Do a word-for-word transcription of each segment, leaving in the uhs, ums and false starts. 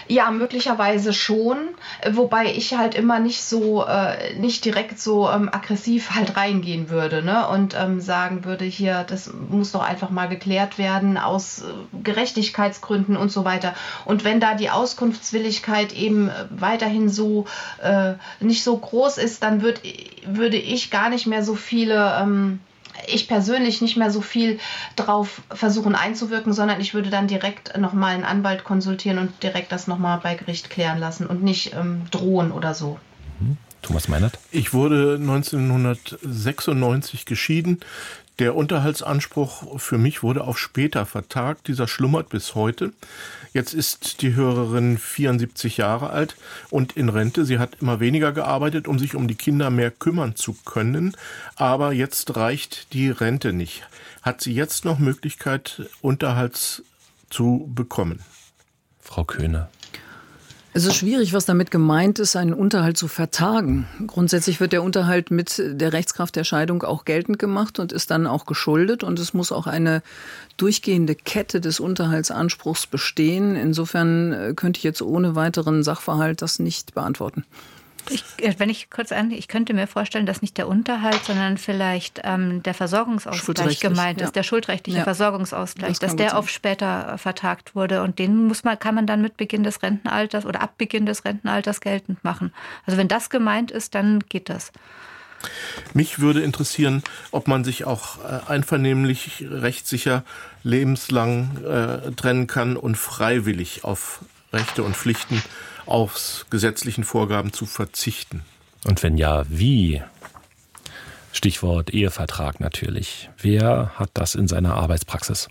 Ja, möglicherweise schon, wobei ich halt immer nicht so, äh, nicht direkt so ähm, aggressiv halt reingehen würde, ne? Und ähm, sagen würde, hier, das muss doch einfach mal geklärt werden aus äh, Gerechtigkeitsgründen und so weiter. Und wenn da die Auskunftswilligkeit eben weiterhin so äh, nicht so groß ist, dann würd, würde ich gar nicht mehr so viele... Ähm, ich persönlich nicht mehr so viel drauf versuchen einzuwirken, sondern ich würde dann direkt nochmal einen Anwalt konsultieren und direkt das nochmal bei Gericht klären lassen und nicht ähm, drohen oder so. Mhm. Thomas Meinert? Ich wurde neunzehnhundertsechsundneunzig geschieden. Der Unterhaltsanspruch für mich wurde auf später vertagt. Dieser schlummert bis heute. Jetzt ist die Hörerin vierundsiebzig Jahre alt und in Rente. Sie hat immer weniger gearbeitet, um sich um die Kinder mehr kümmern zu können. Aber jetzt reicht die Rente nicht. Hat sie jetzt noch Möglichkeit, Unterhalt zu bekommen? Frau Köhne. Es ist schwierig, was damit gemeint ist, einen Unterhalt zu vertagen. Grundsätzlich wird der Unterhalt mit der Rechtskraft der Scheidung auch geltend gemacht und ist dann auch geschuldet. Und es muss auch eine durchgehende Kette des Unterhaltsanspruchs bestehen. Insofern könnte ich jetzt ohne weiteren Sachverhalt das nicht beantworten. Ich, wenn ich kurz an, ich könnte mir vorstellen, dass nicht der Unterhalt, sondern vielleicht ähm, der Versorgungsausgleich gemeint ist, ja. Der schuldrechtliche ja. Versorgungsausgleich, das dass der auf später vertagt wurde und den muss man, kann man dann mit Beginn des Rentenalters oder ab Beginn des Rentenalters geltend machen. Also wenn das gemeint ist, dann geht das. Mich würde interessieren, ob man sich auch einvernehmlich, rechtssicher, lebenslang äh, trennen kann und freiwillig auf Rechte und Pflichten auf gesetzlichen Vorgaben zu verzichten. Und wenn ja, wie? Stichwort Ehevertrag natürlich. Wer hat das in seiner Arbeitspraxis?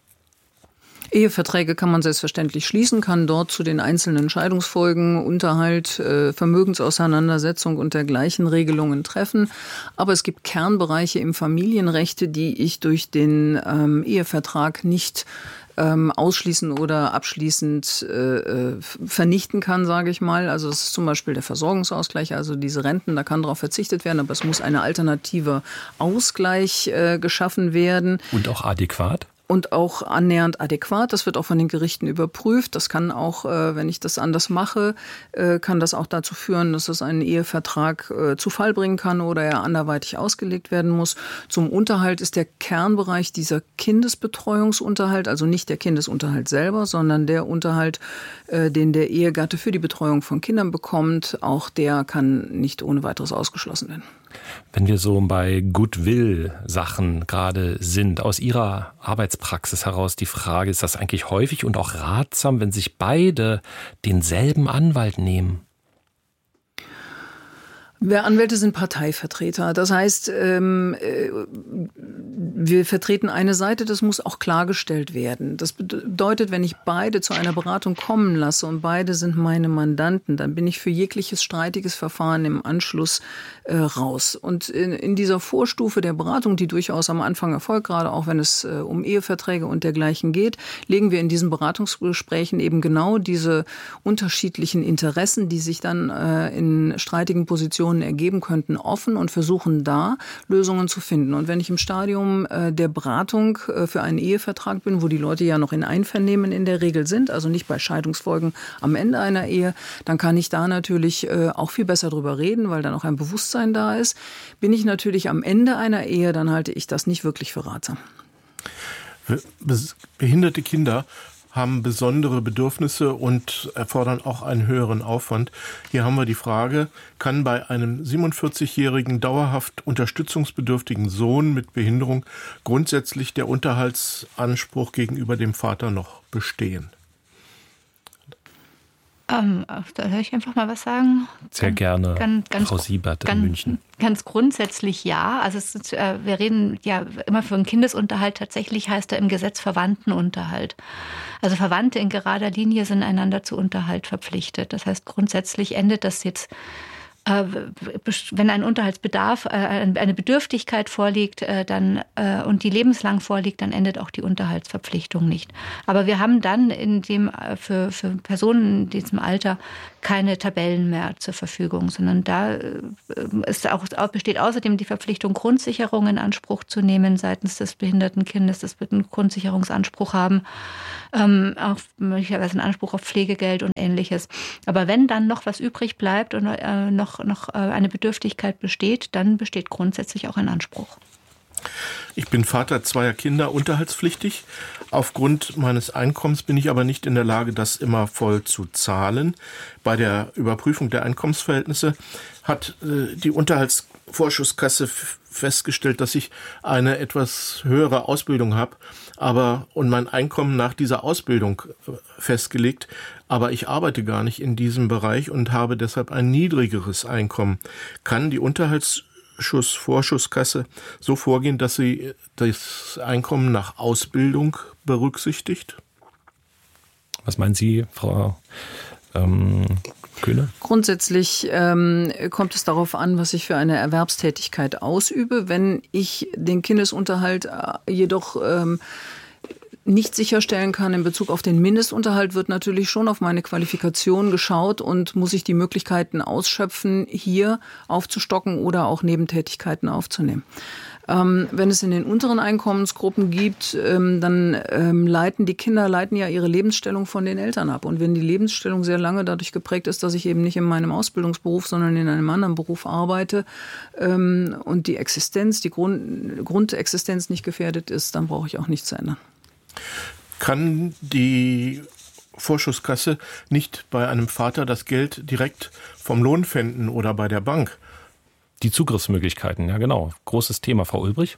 Eheverträge kann man selbstverständlich schließen, kann dort zu den einzelnen Scheidungsfolgen, Unterhalt, äh, Vermögensauseinandersetzung und dergleichen Regelungen treffen. Aber es gibt Kernbereiche im Familienrecht, die ich durch den ähm, Ehevertrag nicht ähm, ausschließen oder abschließend äh, vernichten kann, sage ich mal. Also das ist zum Beispiel der Versorgungsausgleich, also diese Renten, da kann darauf verzichtet werden, aber es muss eine alternative Ausgleich äh, geschaffen werden. Und auch adäquat? Und auch annähernd adäquat. Das wird auch von den Gerichten überprüft. Das kann auch, äh, wenn ich das anders mache, äh, kann das auch dazu führen, dass es einen Ehevertrag äh, zu Fall bringen kann oder er anderweitig ausgelegt werden muss. Zum Unterhalt ist der Kernbereich dieser Kindesbetreuungsunterhalt, also nicht der Kindesunterhalt selber, sondern der Unterhalt, äh, den der Ehegatte für die Betreuung von Kindern bekommt. Auch der kann nicht ohne weiteres ausgeschlossen werden. Wenn wir so bei Goodwill-Sachen gerade sind, aus Ihrer Arbeitspraxis heraus die Frage, ist das eigentlich häufig und auch ratsam, wenn sich beide denselben Anwalt nehmen? Wir Anwälte sind Parteivertreter. Das heißt, ähm, äh, wir vertreten eine Seite, das muss auch klargestellt werden. Das bedeutet, wenn ich beide zu einer Beratung kommen lasse und beide sind meine Mandanten, dann bin ich für jegliches streitiges Verfahren im Anschluss äh, raus. Und in, in dieser Vorstufe der Beratung, die durchaus am Anfang erfolgt, gerade auch wenn es äh, um Eheverträge und dergleichen geht, legen wir in diesen Beratungsgesprächen eben genau diese unterschiedlichen Interessen, die sich dann äh, in streitigen Positionen ergeben könnten, offen und versuchen da Lösungen zu finden. Und wenn ich im Stadium äh, der Beratung äh, für einen Ehevertrag bin, wo die Leute ja noch in Einvernehmen in der Regel sind, also nicht bei Scheidungsfolgen am Ende einer Ehe, dann kann ich da natürlich äh, auch viel besser drüber reden, weil dann auch ein Bewusstsein da ist. Bin ich natürlich am Ende einer Ehe, dann halte ich das nicht wirklich für ratsam. Behinderte Kinder haben besondere Bedürfnisse und erfordern auch einen höheren Aufwand. Hier haben wir die Frage, kann bei einem siebenundvierzigjährigen dauerhaft unterstützungsbedürftigen Sohn mit Behinderung grundsätzlich der Unterhaltsanspruch gegenüber dem Vater noch bestehen? Ähm, da soll ich einfach mal was sagen? Sehr ganz, gerne, ganz, ganz, Frau Siebert in ganz, München. Ganz grundsätzlich ja. Also es ist, äh, wir reden ja immer für einen Kindesunterhalt. Tatsächlich heißt er im Gesetz Verwandtenunterhalt. Also Verwandte in gerader Linie sind einander zu Unterhalt verpflichtet. Das heißt, grundsätzlich endet das jetzt wenn ein Unterhaltsbedarf, eine Bedürftigkeit vorliegt dann, und die lebenslang vorliegt, dann endet auch die Unterhaltsverpflichtung nicht. Aber wir haben dann in dem, für, für Personen in diesem Alter keine Tabellen mehr zur Verfügung, sondern da ist auch, besteht außerdem die Verpflichtung, Grundsicherung in Anspruch zu nehmen seitens des behinderten Kindes. Das wird einen Grundsicherungsanspruch haben, ähm, auch möglicherweise einen Anspruch auf Pflegegeld und Ähnliches. Aber wenn dann noch was übrig bleibt und äh, noch, noch äh, eine Bedürftigkeit besteht, dann besteht grundsätzlich auch ein Anspruch. Ich bin Vater zweier Kinder, unterhaltspflichtig. Aufgrund meines Einkommens bin ich aber nicht in der Lage, das immer voll zu zahlen. Bei der Überprüfung der Einkommensverhältnisse hat äh, die Unterhaltsvorschusskasse f- festgestellt, dass ich eine etwas höhere Ausbildung habe, aber und mein Einkommen nach dieser Ausbildung äh, festgelegt, aber ich arbeite gar nicht in diesem Bereich und habe deshalb ein niedrigeres Einkommen. Kann die Unterhalts Schuss, Vorschusskasse so vorgehen, dass sie das Einkommen nach Ausbildung berücksichtigt? Was meinen Sie, Frau ähm, Köhne? Grundsätzlich ähm, kommt es darauf an, was ich für eine Erwerbstätigkeit ausübe. Wenn ich den Kindesunterhalt äh, jedoch ähm, nicht sicherstellen kann in Bezug auf den Mindestunterhalt, wird natürlich schon auf meine Qualifikation geschaut und muss ich die Möglichkeiten ausschöpfen, hier aufzustocken oder auch Nebentätigkeiten aufzunehmen. Ähm, wenn es in den unteren Einkommensgruppen gibt, ähm, dann ähm, leiten die Kinder leiten ja ihre Lebensstellung von den Eltern ab. Und wenn die Lebensstellung sehr lange dadurch geprägt ist, dass ich eben nicht in meinem Ausbildungsberuf, sondern in einem anderen Beruf arbeite ähm, und die Existenz, die Grund, Grundexistenz nicht gefährdet ist, dann brauche ich auch nichts zu ändern. Kann die Vorschusskasse nicht bei einem Vater das Geld direkt vom Lohn pfänden oder bei der Bank? Die Zugriffsmöglichkeiten, ja genau. Großes Thema, Frau Ulbrich.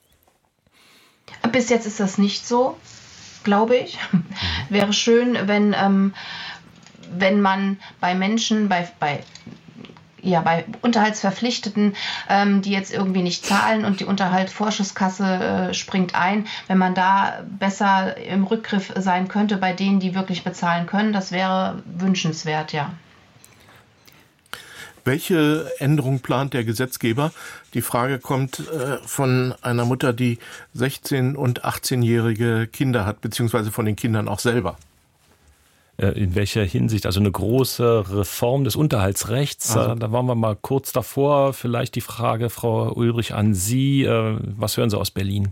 Bis jetzt ist das nicht so, glaube ich. Mhm. Wäre schön, wenn, ähm, wenn man bei Menschen, bei, bei ja, bei Unterhaltsverpflichteten, ähm, die jetzt irgendwie nicht zahlen und die Unterhaltsvorschusskasse äh, springt ein, wenn man da besser im Rückgriff sein könnte bei denen, die wirklich bezahlen können, das wäre wünschenswert, ja. Welche Änderung plant der Gesetzgeber? Die Frage kommt äh, von einer Mutter, die sechzehn- und achtzehnjährige Kinder hat, beziehungsweise von den Kindern auch selber. In welcher Hinsicht? Also eine große Reform des Unterhaltsrechts. Also, da waren wir mal kurz davor. Vielleicht die Frage, Frau Ulbrich, an Sie. Was hören Sie aus Berlin?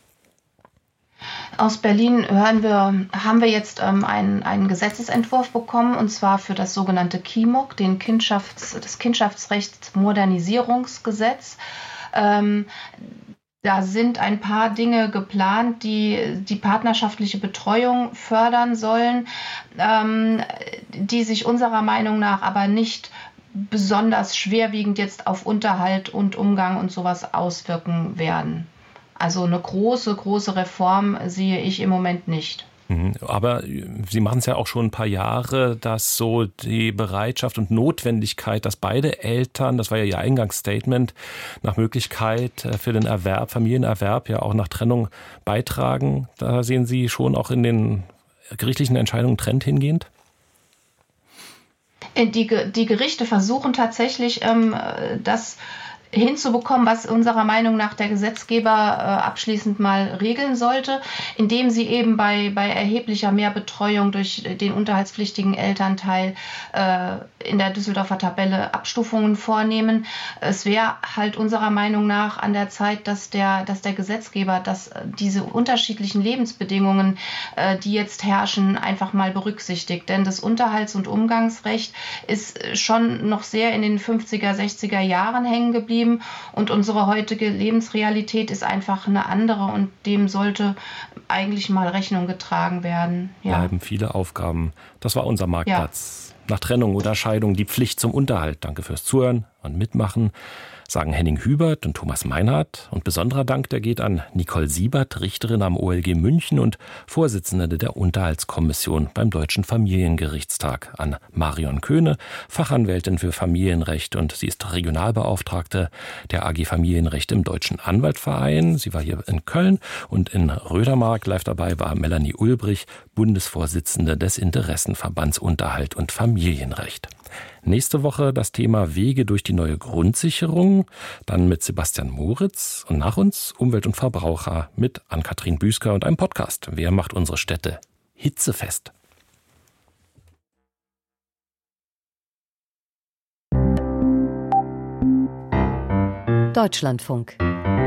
Aus Berlin hören wir, haben wir jetzt ähm, einen, einen Gesetzesentwurf bekommen, und zwar für das sogenannte K I M O G, den Kindschafts-, das Kindschaftsrechtsmodernisierungsgesetz. Ähm, Da sind ein paar Dinge geplant, die die partnerschaftliche Betreuung fördern sollen, ähm, die sich unserer Meinung nach aber nicht besonders schwerwiegend jetzt auf Unterhalt und Umgang und sowas auswirken werden. Also eine große, große Reform sehe ich im Moment nicht. Aber Sie machen es ja auch schon ein paar Jahre, dass so die Bereitschaft und Notwendigkeit, dass beide Eltern, das war ja Ihr Eingangsstatement, nach Möglichkeit für den Erwerb, Familienerwerb ja auch nach Trennung beitragen. Da sehen Sie schon auch in den gerichtlichen Entscheidungen Trend hingehend? Die, die Gerichte versuchen tatsächlich, ähm, das hinzubekommen, was unserer Meinung nach der Gesetzgeber äh, abschließend mal regeln sollte, indem sie eben bei, bei erheblicher Mehrbetreuung durch den unterhaltspflichtigen Elternteil äh, in der Düsseldorfer Tabelle Abstufungen vornehmen. Es wäre halt unserer Meinung nach an der Zeit, dass der, dass der Gesetzgeber dass diese unterschiedlichen Lebensbedingungen, äh, die jetzt herrschen, einfach mal berücksichtigt. Denn das Unterhalts- und Umgangsrecht ist schon noch sehr in den fünfziger, sechziger Jahren hängen geblieben. Und unsere heutige Lebensrealität ist einfach eine andere, und dem sollte eigentlich mal Rechnung getragen werden. Ja. Bleiben viele Aufgaben. Das war unser Marktplatz. Ja. Nach Trennung oder Scheidung die Pflicht zum Unterhalt. Danke fürs Zuhören und Mitmachen, sagen Henning Hübert und Thomas Meinhardt. Und besonderer Dank, der geht an Nicole Siebert, Richterin am O L G München und Vorsitzende der Unterhaltskommission beim Deutschen Familiengerichtstag, an Marion Köhne, Fachanwältin für Familienrecht, und sie ist Regionalbeauftragte der A G Familienrecht im Deutschen Anwaltverein. Sie war hier in Köln, und in Rödermark live dabei war Melanie Ulbrich, Bundesvorsitzende des Interessenverbands Unterhalt und Familienrecht. Nächste Woche das Thema Wege durch die neue Grundsicherung, dann mit Sebastian Moritz und nach uns Umwelt und Verbraucher mit Ann-Kathrin Büsker und einem Podcast. Wer macht unsere Städte hitzefest? Deutschlandfunk.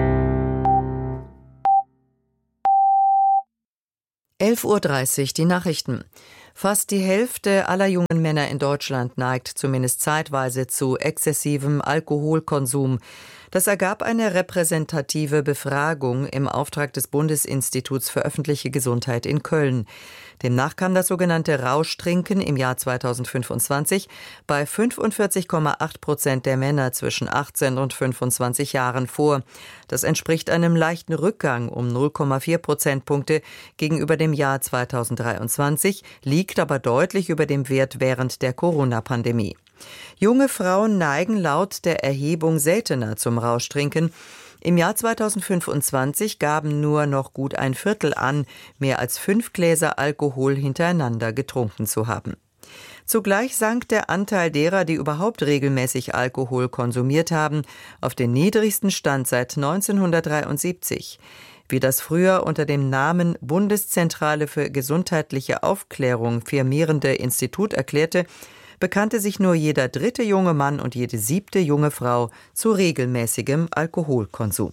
elf Uhr dreißig, die Nachrichten. Fast die Hälfte aller jungen Männer in Deutschland neigt zumindest zeitweise zu exzessivem Alkoholkonsum. Das ergab eine repräsentative Befragung im Auftrag des Bundesinstituts für öffentliche Gesundheit in Köln. Demnach kam das sogenannte Rauschtrinken im Jahr zweitausendfünfundzwanzig bei fünfundvierzig Komma acht Prozent der Männer zwischen achtzehn und fünfundzwanzig Jahren vor. Das entspricht einem leichten Rückgang um null Komma vier Prozentpunkte gegenüber dem Jahr zweitausenddreiundzwanzig, liegt aber deutlich über dem Wert während der Corona-Pandemie. Junge Frauen neigen laut der Erhebung seltener zum Rauschtrinken. Im Jahr zweitausendfünfundzwanzig gaben nur noch gut ein Viertel an, mehr als fünf Gläser Alkohol hintereinander getrunken zu haben. Zugleich sank der Anteil derer, die überhaupt regelmäßig Alkohol konsumiert haben, auf den niedrigsten Stand seit neunzehnhundertdreiundsiebzig. Wie das früher unter dem Namen Bundeszentrale für gesundheitliche Aufklärung firmierende Institut erklärte, bekannte sich nur jeder dritte junge Mann und jede siebte junge Frau zu regelmäßigem Alkoholkonsum.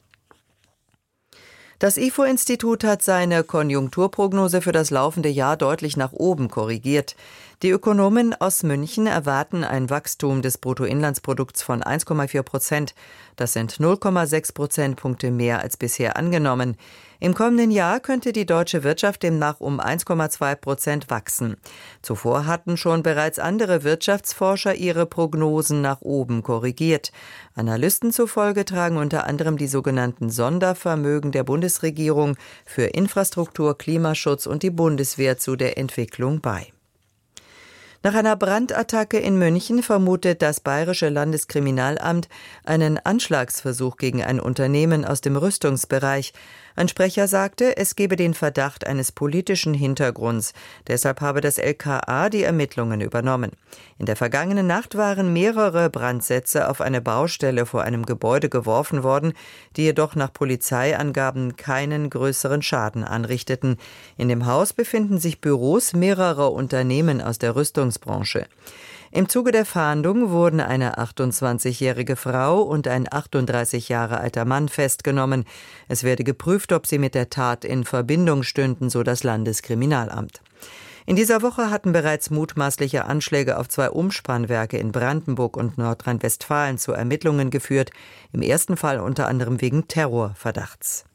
Das I F O-Institut hat seine Konjunkturprognose für das laufende Jahr deutlich nach oben korrigiert. Die Ökonomen aus München erwarten ein Wachstum des Bruttoinlandsprodukts von eins Komma vier Prozent. Das sind null Komma sechs Prozentpunkte mehr als bisher angenommen. Im kommenden Jahr könnte die deutsche Wirtschaft demnach um eins Komma zwei Prozent wachsen. Zuvor hatten schon bereits andere Wirtschaftsforscher ihre Prognosen nach oben korrigiert. Analysten zufolge tragen unter anderem die sogenannten Sondervermögen der Bundesregierung für Infrastruktur, Klimaschutz und die Bundeswehr zu der Entwicklung bei. Nach einer Brandattacke in München vermutet das Bayerische Landeskriminalamt einen Anschlagsversuch gegen ein Unternehmen aus dem Rüstungsbereich. Ein Sprecher sagte, es gebe den Verdacht eines politischen Hintergrunds. Deshalb habe das L K A die Ermittlungen übernommen. In der vergangenen Nacht waren mehrere Brandsätze auf eine Baustelle vor einem Gebäude geworfen worden, die jedoch nach Polizeiangaben keinen größeren Schaden anrichteten. In dem Haus befinden sich Büros mehrerer Unternehmen aus der Rüstungsbranche. Im Zuge der Fahndung wurden eine achtundzwanzigjährige Frau und ein achtunddreißig Jahre alter Mann festgenommen. Es werde geprüft, ob sie mit der Tat in Verbindung stünden, so das Landeskriminalamt. In dieser Woche hatten bereits mutmaßliche Anschläge auf zwei Umspannwerke in Brandenburg und Nordrhein-Westfalen zu Ermittlungen geführt, im ersten Fall unter anderem wegen Terrorverdachts.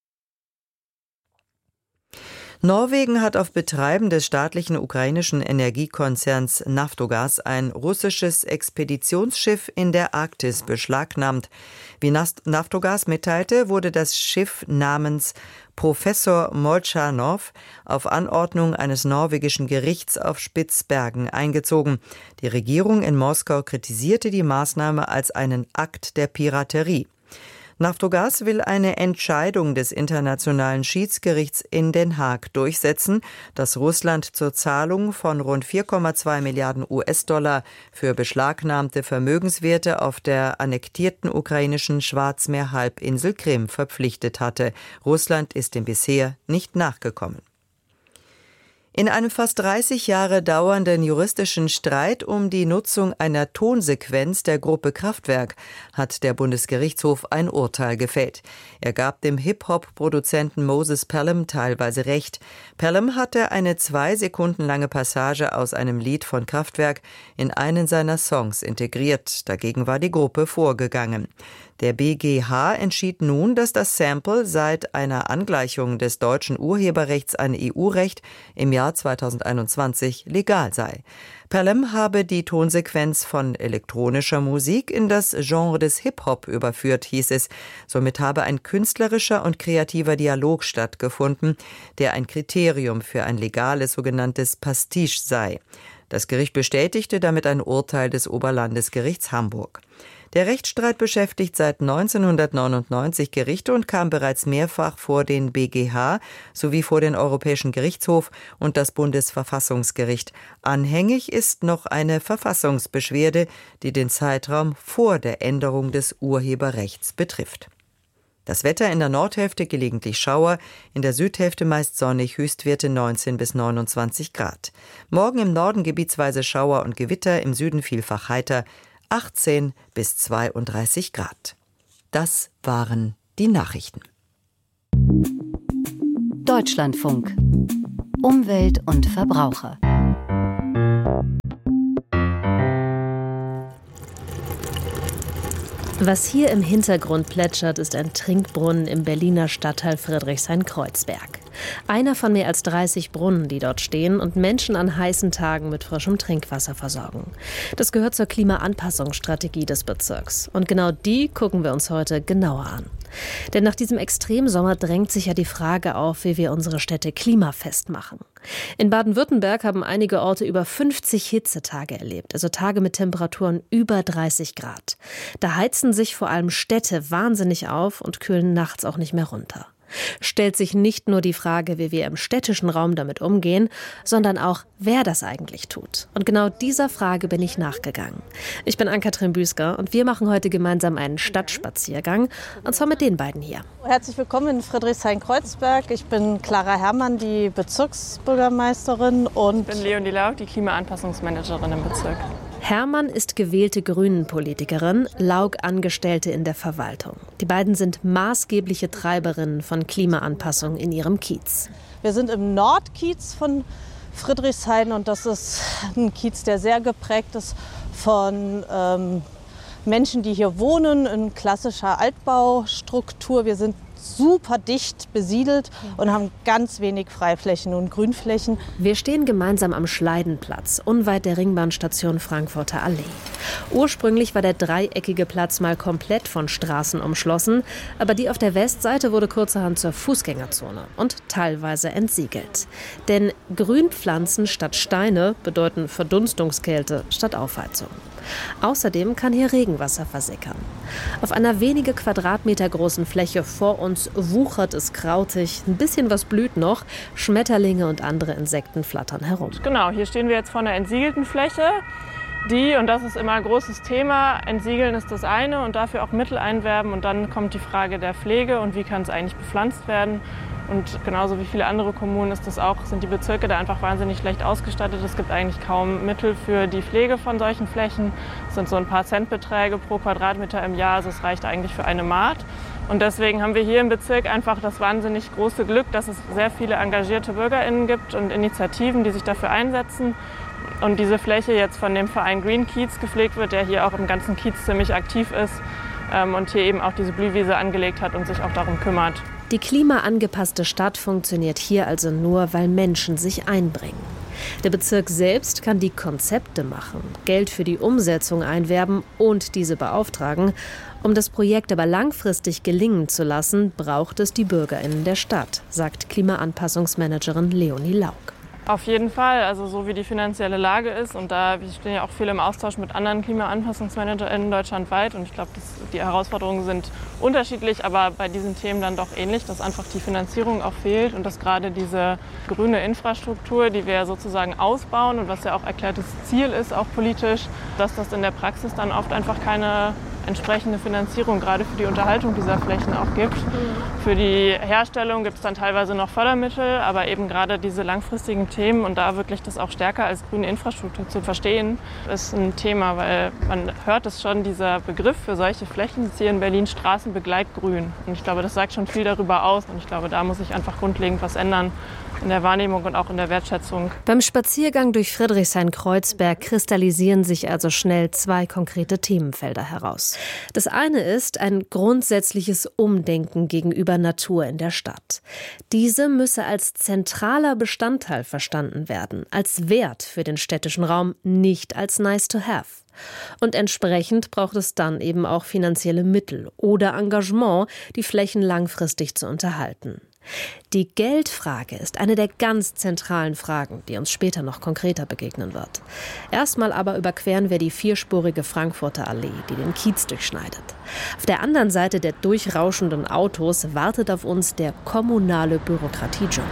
Norwegen hat auf Betreiben des staatlichen ukrainischen Energiekonzerns Naftogaz ein russisches Expeditionsschiff in der Arktis beschlagnahmt. Wie Naftogaz mitteilte, wurde das Schiff namens Professor Molchanov auf Anordnung eines norwegischen Gerichts auf Spitzbergen eingezogen. Die Regierung in Moskau kritisierte die Maßnahme als einen Akt der Piraterie. Naftogaz will eine Entscheidung des Internationalen Schiedsgerichts in Den Haag durchsetzen, das Russland zur Zahlung von rund vier Komma zwei Milliarden U S-Dollar für beschlagnahmte Vermögenswerte auf der annektierten ukrainischen Schwarzmeerhalbinsel Krim verpflichtet hatte. Russland ist dem bisher nicht nachgekommen. In einem fast dreißig Jahre dauernden juristischen Streit um die Nutzung einer Tonsequenz der Gruppe Kraftwerk hat der Bundesgerichtshof ein Urteil gefällt. Er gab dem Hip-Hop-Produzenten Moses Pelham teilweise recht. Pelham hatte eine zwei Sekunden lange Passage aus einem Lied von Kraftwerk in einen seiner Songs integriert. Dagegen war die Gruppe vorgegangen. Der B G H entschied nun, dass das Sample seit einer Angleichung des deutschen Urheberrechts an E U-Recht im Jahr zweitausendeinundzwanzig legal sei. Pelham habe die Tonsequenz von elektronischer Musik in das Genre des Hip-Hop überführt, hieß es. Somit habe ein künstlerischer und kreativer Dialog stattgefunden, der ein Kriterium für ein legales sogenanntes Pastiche sei. Das Gericht bestätigte damit ein Urteil des Oberlandesgerichts Hamburg. Der Rechtsstreit beschäftigt seit neunzehnhundertneunundneunzig Gerichte und kam bereits mehrfach vor den B G H sowie vor den Europäischen Gerichtshof und das Bundesverfassungsgericht. Anhängig ist noch eine Verfassungsbeschwerde, die den Zeitraum vor der Änderung des Urheberrechts betrifft. Das Wetter: in der Nordhälfte gelegentlich Schauer, in der Südhälfte meist sonnig, Höchstwerte neunzehn bis neunundzwanzig Grad. Morgen im Norden gebietsweise Schauer und Gewitter, im Süden vielfach heiter, achtzehn bis zweiunddreißig Grad. Das waren die Nachrichten. Deutschlandfunk. Umwelt und Verbraucher. Was hier im Hintergrund plätschert, ist ein Trinkbrunnen im Berliner Stadtteil Friedrichshain-Kreuzberg. Einer von mehr als dreißig Brunnen, die dort stehen und Menschen an heißen Tagen mit frischem Trinkwasser versorgen. Das gehört zur Klimaanpassungsstrategie des Bezirks. Und genau die gucken wir uns heute genauer an. Denn nach diesem Extremsommer drängt sich ja die Frage auf, wie wir unsere Städte klimafest machen. In Baden-Württemberg haben einige Orte über fünfzig Hitzetage erlebt, also Tage mit Temperaturen über dreißig Grad. Da heizen sich vor allem Städte wahnsinnig auf und kühlen nachts auch nicht mehr runter. Stellt sich nicht nur die Frage, wie wir im städtischen Raum damit umgehen, sondern auch, wer das eigentlich tut. Und genau dieser Frage bin ich nachgegangen. Ich bin Ann-Kathrin Büsker und wir machen heute gemeinsam einen Stadtspaziergang, und zwar mit den beiden hier. Herzlich willkommen in Friedrichshain-Kreuzberg. Ich bin Clara Herrmann, die Bezirksbürgermeisterin, und ich bin Leonie Lauk, die Klimaanpassungsmanagerin im Bezirk. Herrmann ist gewählte Grünen-Politikerin, Lauk Angestellte in der Verwaltung. Die beiden sind maßgebliche Treiberinnen von Klimaanpassung in ihrem Kiez. Wir sind im Nordkiez von Friedrichshain und das ist ein Kiez, der sehr geprägt ist von ähm, Menschen, die hier wohnen, in klassischer Altbaustruktur. Wir sind super dicht besiedelt und haben ganz wenig Freiflächen und Grünflächen. Wir stehen gemeinsam am Schleidenplatz, unweit der Ringbahnstation Frankfurter Allee. Ursprünglich war der dreieckige Platz mal komplett von Straßen umschlossen, aber die auf der Westseite wurde kurzerhand zur Fußgängerzone und teilweise entsiegelt. Denn Grünpflanzen statt Steine bedeuten Verdunstungskälte statt Aufheizung. Außerdem kann hier Regenwasser versickern. Auf einer wenige Quadratmeter großen Fläche vor uns wuchert es krautig, ein bisschen was blüht noch, Schmetterlinge und andere Insekten flattern herum. Genau, hier stehen wir jetzt vor einer entsiegelten Fläche. Die, und das ist immer ein großes Thema, entsiegeln ist das eine und dafür auch Mittel einwerben, und dann kommt die Frage der Pflege und wie kann es eigentlich bepflanzt werden. Und genauso wie viele andere Kommunen ist das auch, sind die Bezirke da einfach wahnsinnig schlecht ausgestattet. Es gibt eigentlich kaum Mittel für die Pflege von solchen Flächen. Es sind so ein paar Centbeträge pro Quadratmeter im Jahr, also es reicht eigentlich für eine Maat. Und deswegen haben wir hier im Bezirk einfach das wahnsinnig große Glück, dass es sehr viele engagierte BürgerInnen gibt und Initiativen, die sich dafür einsetzen. Und diese Fläche jetzt von dem Verein Green Kiez gepflegt wird, der hier auch im ganzen Kiez ziemlich aktiv ist ähm, und hier eben auch diese Blühwiese angelegt hat und sich auch darum kümmert. Die klimaangepasste Stadt funktioniert hier also nur, weil Menschen sich einbringen. Der Bezirk selbst kann die Konzepte machen, Geld für die Umsetzung einwerben und diese beauftragen. Um das Projekt aber langfristig gelingen zu lassen, braucht es die BürgerInnen der Stadt, sagt Klimaanpassungsmanagerin Leonie Lauk. Auf jeden Fall, also so wie die finanzielle Lage ist, und da wir stehen ja auch viel im Austausch mit anderen KlimaanpassungsmanagerInnen deutschlandweit, und ich glaube, die Herausforderungen sind unterschiedlich, aber bei diesen Themen dann doch ähnlich, dass einfach die Finanzierung auch fehlt und dass gerade diese grüne Infrastruktur, die wir sozusagen ausbauen und was ja auch erklärtes Ziel ist, auch politisch, dass das in der Praxis dann oft einfach keine entsprechende Finanzierung gerade für die Unterhaltung dieser Flächen auch gibt. Für die Herstellung gibt es dann teilweise noch Fördermittel, aber eben gerade diese langfristigen Themen und da wirklich das auch stärker als grüne Infrastruktur zu verstehen, ist ein Thema, weil man hört es schon, dieser Begriff für solche Flächen ist hier in Berlin Straßenbegleitgrün. Und ich glaube, das sagt schon viel darüber aus und ich glaube, da muss sich einfach grundlegend was ändern in der Wahrnehmung und auch in der Wertschätzung. Beim Spaziergang durch Friedrichshain-Kreuzberg kristallisieren sich also schnell zwei konkrete Themenfelder heraus. Das eine ist ein grundsätzliches Umdenken gegenüber Natur in der Stadt. Diese müsse als zentraler Bestandteil verstanden werden, als Wert für den städtischen Raum, nicht als nice to have. Und entsprechend braucht es dann eben auch finanzielle Mittel oder Engagement, die Flächen langfristig zu unterhalten. Die Geldfrage ist eine der ganz zentralen Fragen, die uns später noch konkreter begegnen wird. Erstmal aber überqueren wir die vierspurige Frankfurter Allee, die den Kiez durchschneidet. Auf der anderen Seite der durchrauschenden Autos wartet auf uns der kommunale Bürokratiedschungel.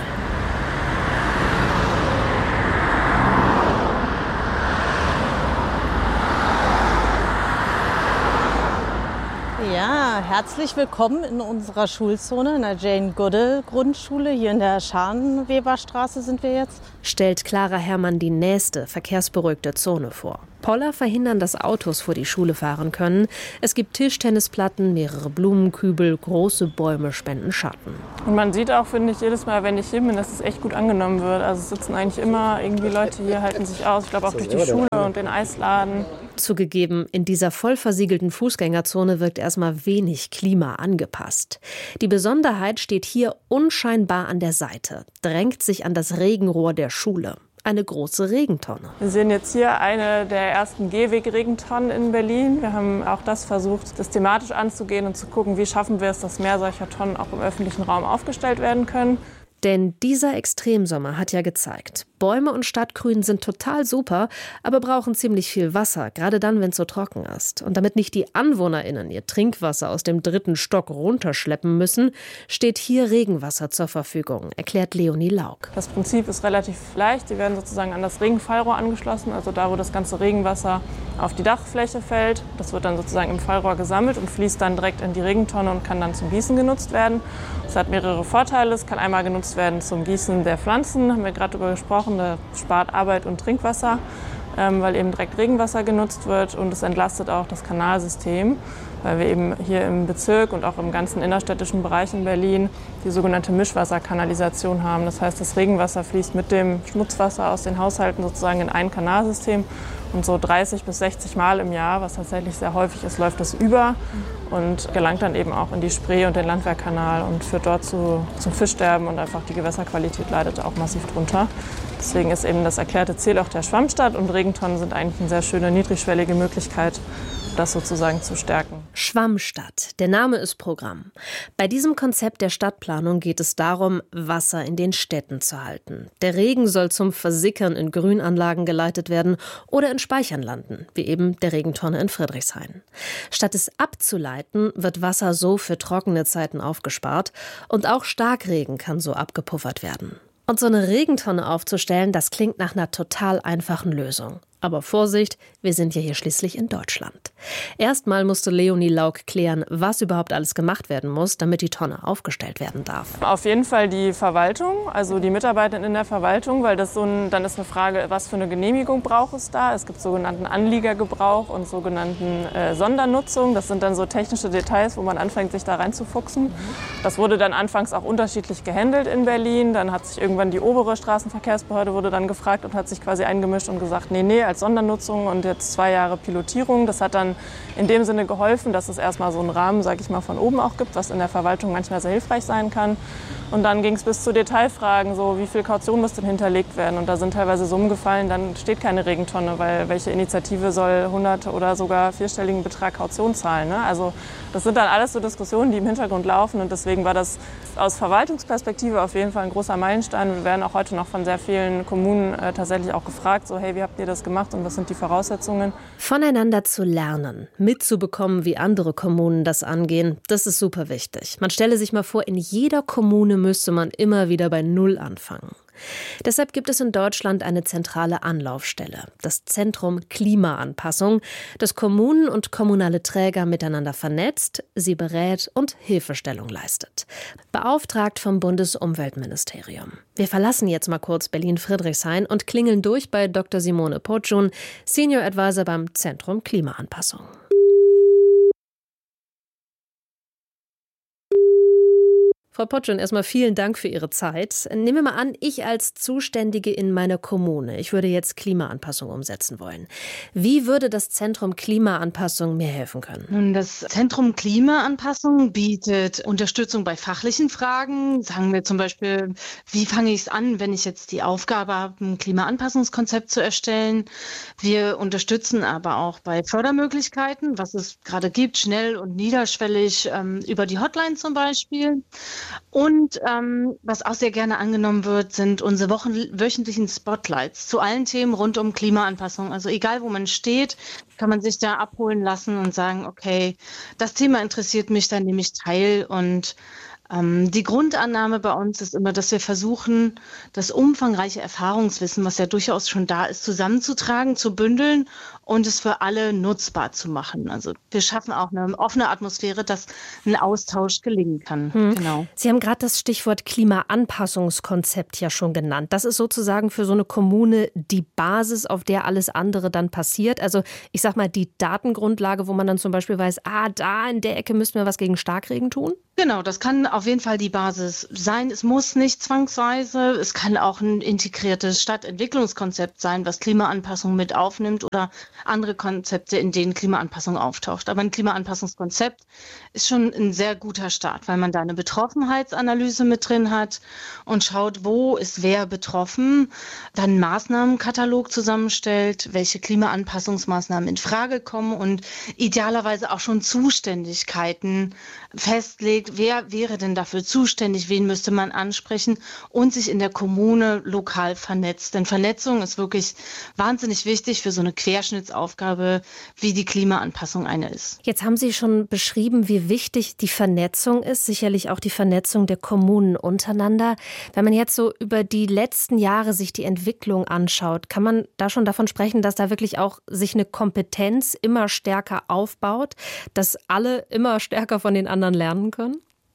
Ja, herzlich willkommen in unserer Schulzone, in der Jane-Goodall-Grundschule. Hier in der Scharnweberstraße sind wir jetzt. Stellt Clara Herrmann die nächste verkehrsberuhigte Zone vor. Poller verhindern, dass Autos vor die Schule fahren können. Es gibt Tischtennisplatten, mehrere Blumenkübel, große Bäume spenden Schatten. Und man sieht auch, finde ich, jedes Mal, wenn ich hier bin, dass es echt gut angenommen wird. Also es sitzen eigentlich immer irgendwie Leute hier, halten sich aus. Ich glaube auch durch die Schule und den Eisladen. Zugegeben, in dieser voll versiegelten Fußgängerzone wirkt erstmal wenig Klima angepasst. Die Besonderheit steht hier unscheinbar an der Seite, drängt sich an das Regenrohr der Schule. Eine große Regentonne. Wir sehen jetzt hier eine der ersten Gehweg-Regentonnen in Berlin. Wir haben auch das versucht, systematisch anzugehen und zu gucken, wie schaffen wir es, dass mehr solcher Tonnen auch im öffentlichen Raum aufgestellt werden können. Denn dieser Extremsommer hat ja gezeigt, Bäume und Stadtgrün sind total super, aber brauchen ziemlich viel Wasser, gerade dann, wenn es so trocken ist. Und damit nicht die AnwohnerInnen ihr Trinkwasser aus dem dritten Stock runterschleppen müssen, steht hier Regenwasser zur Verfügung, erklärt Leonie Lauk. Das Prinzip ist relativ leicht. Die werden sozusagen an das Regenfallrohr angeschlossen, also da, wo das ganze Regenwasser auf die Dachfläche fällt. Das wird dann sozusagen im Fallrohr gesammelt und fließt dann direkt in die Regentonne und kann dann zum Gießen genutzt werden. Es hat mehrere Vorteile. Es kann einmal genutzt werden zum Gießen der Pflanzen, haben wir gerade darüber gesprochen. Das spart Arbeit und Trinkwasser, ähm, weil eben direkt Regenwasser genutzt wird, und es entlastet auch das Kanalsystem, weil wir eben hier im Bezirk und auch im ganzen innerstädtischen Bereich in Berlin die sogenannte Mischwasserkanalisation haben. Das heißt, das Regenwasser fließt mit dem Schmutzwasser aus den Haushalten sozusagen in ein Kanalsystem. Und so dreißig bis sechzig Mal im Jahr, was tatsächlich sehr häufig ist, läuft das über und gelangt dann eben auch in die Spree und den Landwehrkanal und führt dort zu, zum Fischsterben, und einfach die Gewässerqualität leidet auch massiv drunter. Deswegen ist eben das erklärte Ziel auch der Schwammstadt, und Regentonnen sind eigentlich eine sehr schöne, niedrigschwellige Möglichkeit, das sozusagen zu stärken. Schwammstadt, der Name ist Programm. Bei diesem Konzept der Stadtplanung geht es darum, Wasser in den Städten zu halten. Der Regen soll zum Versickern in Grünanlagen geleitet werden oder in Speichern landen, wie eben der Regentonne in Friedrichshain. Statt es abzuleiten, wird Wasser so für trockene Zeiten aufgespart, und auch Starkregen kann so abgepuffert werden. Und so eine Regentonne aufzustellen, das klingt nach einer total einfachen Lösung. Aber Vorsicht, wir sind ja hier schließlich in Deutschland. Erstmal musste Leonie Lauk klären, was überhaupt alles gemacht werden muss, damit die Tonne aufgestellt werden darf. Auf jeden Fall die Verwaltung, also die Mitarbeiter in der Verwaltung, weil das so ein, dann ist eine Frage, was für eine Genehmigung braucht es da. Es gibt sogenannten Anliegergebrauch und sogenannten äh, Sondernutzung. Das sind dann so technische Details, wo man anfängt, sich da reinzufuchsen. Das wurde dann anfangs auch unterschiedlich gehandelt in Berlin. Dann hat sich irgendwann die obere Straßenverkehrsbehörde wurde dann gefragt und hat sich quasi eingemischt und gesagt, nee, nee, als Sondernutzung, und jetzt zwei Jahre Pilotierung. Das hat dann in dem Sinne geholfen, dass es erstmal so einen Rahmen, sage ich mal, von oben auch gibt, was in der Verwaltung manchmal sehr hilfreich sein kann. Und dann ging es bis zu Detailfragen, so wie viel Kaution muss denn hinterlegt werden. Und da sind teilweise Summen gefallen, dann steht keine Regentonne, weil welche Initiative soll hundert oder sogar vierstelligen Betrag Kaution zahlen, ne? Also das sind dann alles so Diskussionen, die im Hintergrund laufen, und deswegen war das aus Verwaltungsperspektive auf jeden Fall ein großer Meilenstein. Wir werden auch heute noch von sehr vielen Kommunen äh, tatsächlich auch gefragt, so hey, wie habt ihr das gemacht und was sind die Voraussetzungen? Voneinander zu lernen, mitzubekommen, wie andere Kommunen das angehen, das ist super wichtig. Man stelle sich mal vor, in jeder Kommune müsste man immer wieder bei Null anfangen. Deshalb gibt es in Deutschland eine zentrale Anlaufstelle, das Zentrum Klimaanpassung, das Kommunen und kommunale Träger miteinander vernetzt, sie berät und Hilfestellung leistet. Beauftragt vom Bundesumweltministerium. Wir verlassen jetzt mal kurz Berlin-Friedrichshain und klingeln durch bei Doktor Simone Potschun, Senior Advisor beim Zentrum Klimaanpassung. Frau Potschun, erstmal vielen Dank für Ihre Zeit. Nehmen wir mal an, ich als Zuständige in meiner Kommune, ich würde jetzt Klimaanpassung umsetzen wollen. Wie würde das Zentrum Klimaanpassung mir helfen können? Nun, das Zentrum Klimaanpassung bietet Unterstützung bei fachlichen Fragen. Sagen wir zum Beispiel, wie fange ich es an, wenn ich jetzt die Aufgabe habe, ein Klimaanpassungskonzept zu erstellen. Wir unterstützen aber auch bei Fördermöglichkeiten, was es gerade gibt, schnell und niederschwellig, ähm, über die Hotline zum Beispiel. Und ähm, was auch sehr gerne angenommen wird, sind unsere wochen, wöchentlichen Spotlights zu allen Themen rund um Klimaanpassung. Also egal, wo man steht, kann man sich da abholen lassen und sagen, okay, das Thema interessiert mich, dann nehme ich teil. Und ähm, die Grundannahme bei uns ist immer, dass wir versuchen, das umfangreiche Erfahrungswissen, was ja durchaus schon da ist, zusammenzutragen, zu bündeln und es für alle nutzbar zu machen. Also wir schaffen auch eine offene Atmosphäre, dass ein Austausch gelingen kann. Hm. Genau. Sie haben gerade das Stichwort Klimaanpassungskonzept ja schon genannt. Das ist sozusagen für so eine Kommune die Basis, auf der alles andere dann passiert. Also ich sag mal, die Datengrundlage, wo man dann zum Beispiel weiß, ah, da in der Ecke müssten wir was gegen Starkregen tun? Genau, das kann auf jeden Fall die Basis sein. Es muss nicht zwangsweise. Es kann auch ein integriertes Stadtentwicklungskonzept sein, was Klimaanpassung mit aufnimmt oder andere Konzepte, in denen Klimaanpassung auftaucht. Aber ein Klimaanpassungskonzept ist schon ein sehr guter Start, weil man da eine Betroffenheitsanalyse mit drin hat und schaut, wo ist wer betroffen, dann einen Maßnahmenkatalog zusammenstellt, welche Klimaanpassungsmaßnahmen in Frage kommen und idealerweise auch schon Zuständigkeiten festlegt, wer wäre denn dafür zuständig, wen müsste man ansprechen und sich in der Kommune lokal vernetzt. Denn Vernetzung ist wirklich wahnsinnig wichtig für so eine Querschnittsaufgabe, wie die Klimaanpassung eine ist. Jetzt haben Sie schon beschrieben, wie wichtig die Vernetzung ist, sicherlich auch die Vernetzung der Kommunen untereinander. Wenn man jetzt so über die letzten Jahre sich die Entwicklung anschaut, kann man da schon davon sprechen, dass da wirklich auch sich eine Kompetenz immer stärker aufbaut, dass alle immer stärker von den anderen lernen können?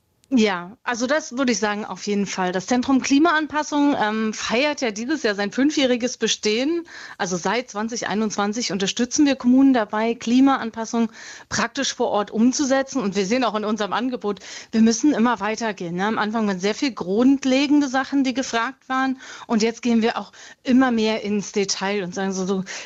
Ja, also das würde ich sagen auf jeden Fall. Das Zentrum Klimaanpassung ähm, feiert ja dieses Jahr sein fünfjähriges Bestehen. Also seit zwanzig einundzwanzig unterstützen wir Kommunen dabei, Klimaanpassung praktisch vor Ort umzusetzen. Und wir sehen auch in unserem Angebot, wir müssen immer weitergehen. Ne? Am Anfang waren sehr viel grundlegende Sachen, die gefragt waren. Und jetzt gehen wir auch immer mehr ins Detail und sagen so, so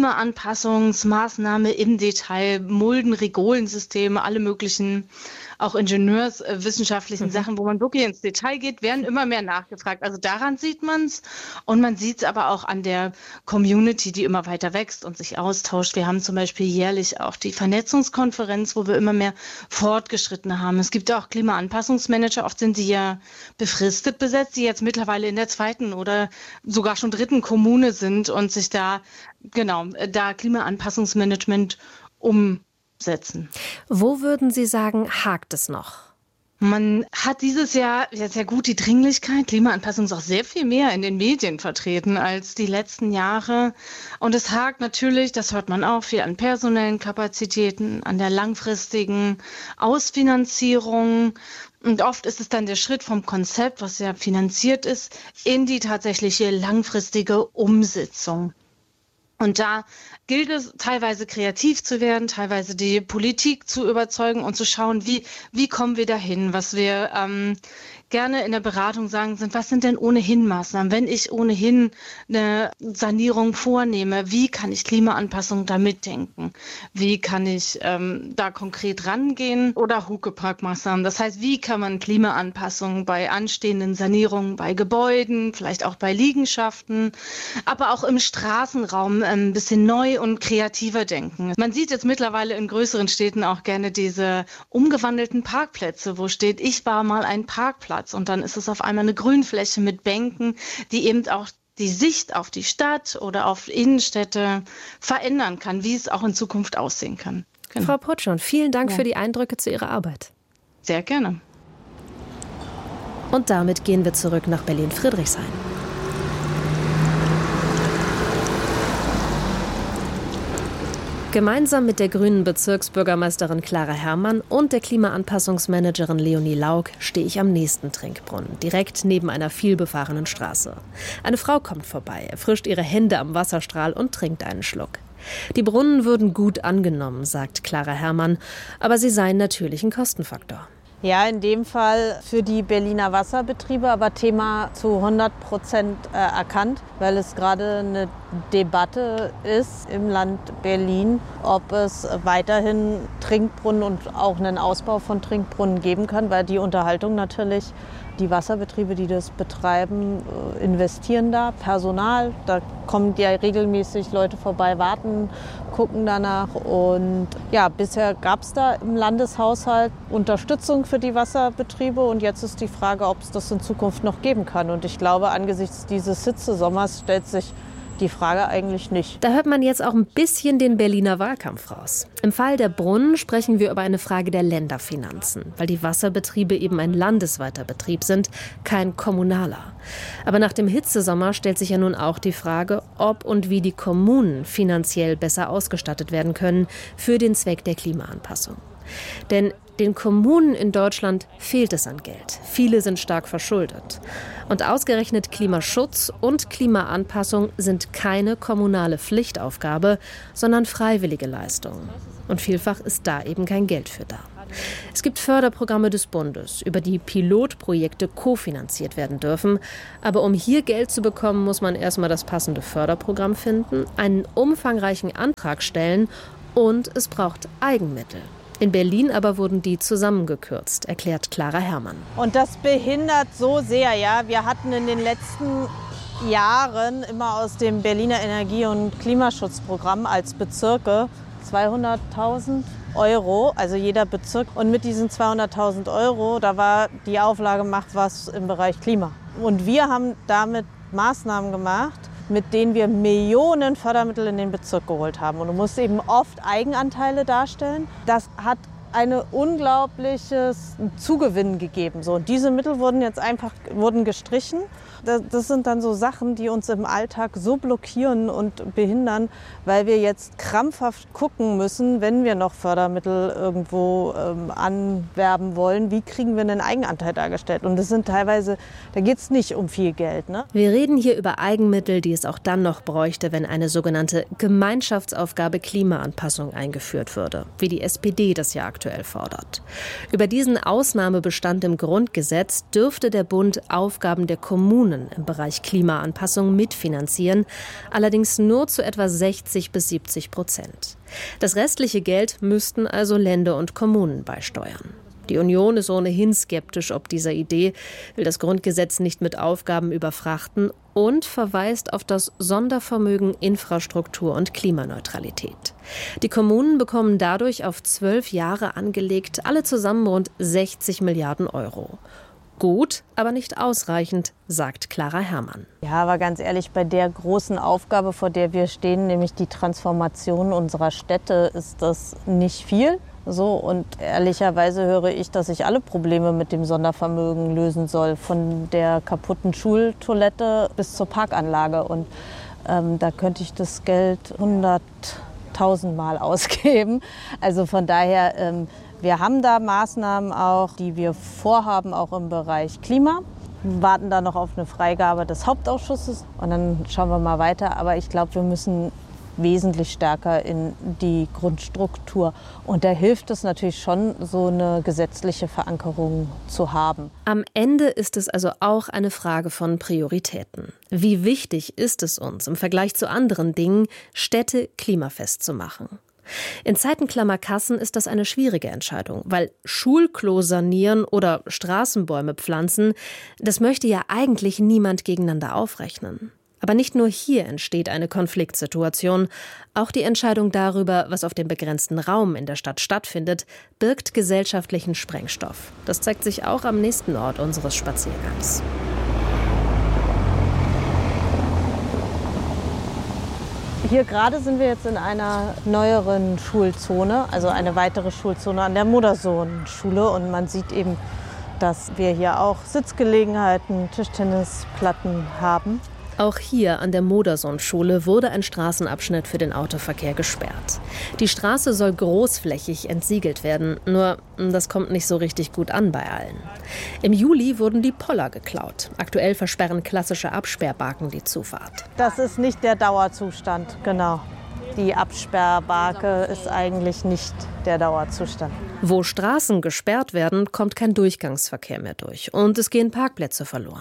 Klimaanpassungsmaßnahme im Detail, Mulden-, Rigolensysteme, alle möglichen auch ingenieurswissenschaftlichen mhm. Sachen, wo man wirklich ins Detail geht, werden immer mehr nachgefragt. Also daran sieht man es und man sieht es aber auch an der Community, die immer weiter wächst und sich austauscht. Wir haben zum Beispiel jährlich auch die Vernetzungskonferenz, wo wir immer mehr fortgeschritten haben. Es gibt auch Klimaanpassungsmanager, oft sind sie ja befristet besetzt, die jetzt mittlerweile in der zweiten oder sogar schon dritten Kommune sind und sich da, genau, da Klimaanpassungsmanagement um setzen. Wo würden Sie sagen, hakt es noch? Man hat dieses Jahr ja sehr gut die Dringlichkeit. Klimaanpassung ist auch sehr viel mehr in den Medien vertreten als die letzten Jahre. Und es hakt natürlich, das hört man auch, viel an personellen Kapazitäten, an der langfristigen Ausfinanzierung. Und oft ist es dann der Schritt vom Konzept, was ja finanziert ist, in die tatsächliche langfristige Umsetzung. Und da gilt es teilweise kreativ zu werden, teilweise die Politik zu überzeugen und zu schauen, wie, wie kommen wir dahin. Was wir ähm, gerne in der Beratung sagen, sind, was sind denn ohnehin Maßnahmen? Wenn ich ohnehin eine Sanierung vornehme, wie kann ich Klimaanpassung da mitdenken? Wie kann ich ähm, da konkret rangehen? Oder Huckepack-Maßnahmen. Das heißt, wie kann man Klimaanpassung bei anstehenden Sanierungen, bei Gebäuden, vielleicht auch bei Liegenschaften, aber auch im Straßenraum ein bisschen neu und kreativer denken. Man sieht jetzt mittlerweile in größeren Städten auch gerne diese umgewandelten Parkplätze, wo steht, ich war mal ein Parkplatz und dann ist es auf einmal eine Grünfläche mit Bänken, die eben auch die Sicht auf die Stadt oder auf Innenstädte verändern kann, wie es auch in Zukunft aussehen kann. Genau. Frau Potschon, vielen Dank ja. für die Eindrücke zu Ihrer Arbeit. Sehr gerne. Und damit gehen wir zurück nach Berlin-Friedrichshain. Gemeinsam mit der grünen Bezirksbürgermeisterin Clara Herrmann und der Klimaanpassungsmanagerin Leonie Laug stehe ich am nächsten Trinkbrunnen, direkt neben einer vielbefahrenen Straße. Eine Frau kommt vorbei, erfrischt ihre Hände am Wasserstrahl und trinkt einen Schluck. Die Brunnen würden gut angenommen, sagt Clara Herrmann, aber sie seien natürlich ein Kostenfaktor. Ja, in dem Fall für die Berliner Wasserbetriebe, aber Thema zu hundert Prozent äh, erkannt, weil es gerade eine Debatte ist im Land Berlin, ob es weiterhin Trinkbrunnen und auch einen Ausbau von Trinkbrunnen geben kann, weil die Unterhaltung natürlich, die Wasserbetriebe, die das betreiben, investieren da Personal. Da kommen ja regelmäßig Leute vorbei, warten, gucken danach. Und ja, bisher gab es da im Landeshaushalt Unterstützung für die Wasserbetriebe. Und jetzt ist die Frage, ob es das in Zukunft noch geben kann. Und ich glaube, angesichts dieses Hitzesommers stellt sich die Frage eigentlich nicht. Da hört man jetzt auch ein bisschen den Berliner Wahlkampf raus. Im Fall der Brunnen sprechen wir über eine Frage der Länderfinanzen, weil die Wasserbetriebe eben ein landesweiter Betrieb sind, kein kommunaler. Aber nach dem Hitzesommer stellt sich ja nun auch die Frage, ob und wie die Kommunen finanziell besser ausgestattet werden können für den Zweck der Klimaanpassung. Denn den Kommunen in Deutschland fehlt es an Geld. Viele sind stark verschuldet. Und ausgerechnet Klimaschutz und Klimaanpassung sind keine kommunale Pflichtaufgabe, sondern freiwillige Leistungen. Und vielfach ist da eben kein Geld für da. Es gibt Förderprogramme des Bundes, über die Pilotprojekte kofinanziert werden dürfen. Aber um hier Geld zu bekommen, muss man erstmal das passende Förderprogramm finden, einen umfangreichen Antrag stellen und es braucht Eigenmittel. In Berlin aber wurden die zusammengekürzt, erklärt Clara Herrmann. Und das behindert so sehr, ja. Wir hatten in den letzten Jahren immer aus dem Berliner Energie- und Klimaschutzprogramm als Bezirke zweihunderttausend Euro, also jeder Bezirk. Und mit diesen zweihunderttausend Euro, da war die Auflage, macht was im Bereich Klima. Und wir haben damit Maßnahmen gemacht, mit denen wir Millionen Fördermittel in den Bezirk geholt haben. Und du musst eben oft Eigenanteile darstellen. Das hat ein unglaubliches Zugewinn gegeben. So, und diese Mittel wurden jetzt einfach wurden gestrichen. Das, das sind dann so Sachen, die uns im Alltag so blockieren und behindern, weil wir jetzt krampfhaft gucken müssen, wenn wir noch Fördermittel irgendwo ähm, anwerben wollen, wie kriegen wir einen Eigenanteil dargestellt? Und das sind teilweise, da geht es nicht um viel Geld. Ne? Wir reden hier über Eigenmittel, die es auch dann noch bräuchte, wenn eine sogenannte Gemeinschaftsaufgabe Klimaanpassung eingeführt würde, wie die S P D das ja aktuell fordert. Über diesen Ausnahmebestand im Grundgesetz dürfte der Bund Aufgaben der Kommunen im Bereich Klimaanpassung mitfinanzieren, allerdings nur zu etwa sechzig bis siebzig Prozent. Das restliche Geld müssten also Länder und Kommunen beisteuern. Die Union ist ohnehin skeptisch ob dieser Idee, will das Grundgesetz nicht mit Aufgaben überfrachten und verweist auf das Sondervermögen Infrastruktur und Klimaneutralität. Die Kommunen bekommen dadurch auf zwölf Jahre angelegt alle zusammen rund sechzig Milliarden Euro. Gut, aber nicht ausreichend, sagt Clara Herrmann. Ja, aber ganz ehrlich, bei der großen Aufgabe, vor der wir stehen, nämlich die Transformation unserer Städte, ist das nicht viel. So, und ehrlicherweise höre ich, dass ich alle Probleme mit dem Sondervermögen lösen soll, von der kaputten Schultoilette bis zur Parkanlage. Und ähm, da könnte ich das Geld hunderttausendmal ausgeben. Also von daher, ähm, wir haben da Maßnahmen auch, die wir vorhaben, auch im Bereich Klima. Wir warten da noch auf eine Freigabe des Hauptausschusses und dann schauen wir mal weiter. Aber ich glaube, wir müssen wesentlich stärker in die Grundstruktur. Und da hilft es natürlich schon, so eine gesetzliche Verankerung zu haben. Am Ende ist es also auch eine Frage von Prioritäten. Wie wichtig ist es uns, im Vergleich zu anderen Dingen, Städte klimafest zu machen? In Zeiten klammer Kassen ist das eine schwierige Entscheidung, weil Schulklo sanieren oder Straßenbäume pflanzen, das möchte ja eigentlich niemand gegeneinander aufrechnen. Aber nicht nur hier entsteht eine Konfliktsituation. Auch die Entscheidung darüber, was auf dem begrenzten Raum in der Stadt stattfindet, birgt gesellschaftlichen Sprengstoff. Das zeigt sich auch am nächsten Ort unseres Spaziergangs. Hier gerade sind wir jetzt in einer neueren Schulzone, also eine weitere Schulzone an der Modersohn-Schule. Und man sieht eben, dass wir hier auch Sitzgelegenheiten, Tischtennisplatten haben. Auch hier an der Modersohn-Schule wurde ein Straßenabschnitt für den Autoverkehr gesperrt. Die Straße soll großflächig entsiegelt werden, nur das kommt nicht so richtig gut an bei allen. Im Juli wurden die Poller geklaut. Aktuell versperren klassische Absperrbarken die Zufahrt. Das ist nicht der Dauerzustand, genau. Die Absperrbarke ist eigentlich nicht der Dauerzustand. Wo Straßen gesperrt werden, kommt kein Durchgangsverkehr mehr durch und es gehen Parkplätze verloren.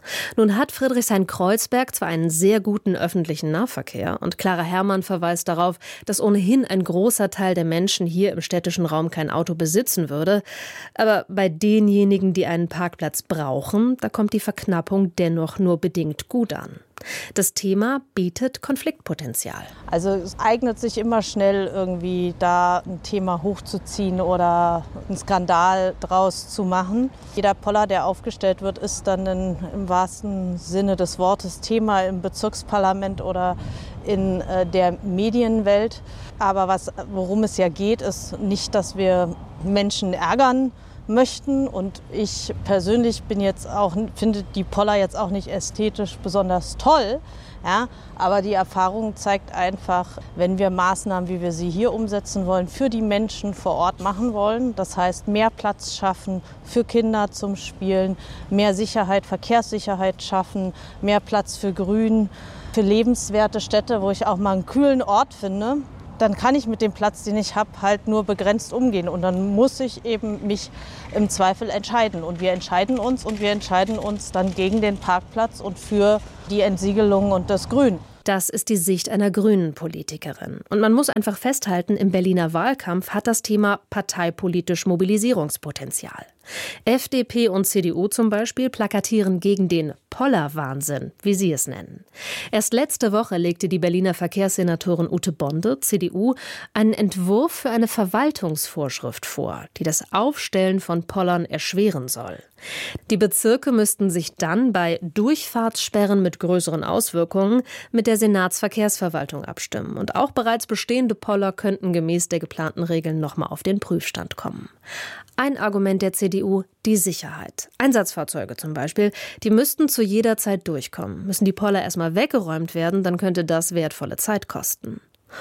Nun hat Friedrichshain-Kreuzberg zwar einen sehr guten öffentlichen Nahverkehr und Clara Herrmann verweist darauf, dass ohnehin ein großer Teil der Menschen hier im städtischen Raum kein Auto besitzen würde. Aber bei denjenigen, die einen Parkplatz brauchen, da kommt die Verknappung dennoch nur bedingt gut an. Das Thema bietet Konfliktpotenzial. Also es eignet sich immer schnell irgendwie da ein Thema hochzuziehen oder einen Skandal draus zu machen. Jeder Poller, der aufgestellt wird, ist dann in, im wahrsten Sinne des Wortes Thema im Bezirksparlament oder in äh, der Medienwelt. Aber was, worum es ja geht, ist nicht, dass wir Menschen ärgern möchten. Und ich persönlich bin jetzt auch, finde die Poller jetzt auch nicht ästhetisch besonders toll. Ja, aber die Erfahrung zeigt einfach, wenn wir Maßnahmen, wie wir sie hier umsetzen wollen, für die Menschen vor Ort machen wollen, das heißt mehr Platz schaffen für Kinder zum Spielen, mehr Sicherheit, Verkehrssicherheit schaffen, mehr Platz für Grün, für lebenswerte Städte, wo ich auch mal einen kühlen Ort finde, dann kann ich mit dem Platz, den ich habe, halt nur begrenzt umgehen. Und dann muss ich eben mich im Zweifel entscheiden. Und wir entscheiden uns und wir entscheiden uns dann gegen den Parkplatz und für die Entsiegelung und das Grün. Das ist die Sicht einer grünen Politikerin. Und man muss einfach festhalten, im Berliner Wahlkampf hat das Thema parteipolitisch Mobilisierungspotenzial. F D P und C D U zum Beispiel plakatieren gegen den Poller-Wahnsinn, wie sie es nennen. Erst letzte Woche legte die Berliner Verkehrssenatorin Ute Bonde, C D U, einen Entwurf für eine Verwaltungsvorschrift vor, die das Aufstellen von Pollern erschweren soll. Die Bezirke müssten sich dann bei Durchfahrtssperren mit größeren Auswirkungen mit der Senatsverkehrsverwaltung abstimmen. Und auch bereits bestehende Poller könnten gemäß der geplanten Regeln nochmal auf den Prüfstand kommen. Ein Argument der C D U, die Sicherheit. Einsatzfahrzeuge zum Beispiel, die müssten zu jeder Zeit durchkommen. Müssen die Poller erstmal weggeräumt werden, dann könnte das wertvolle Zeit kosten.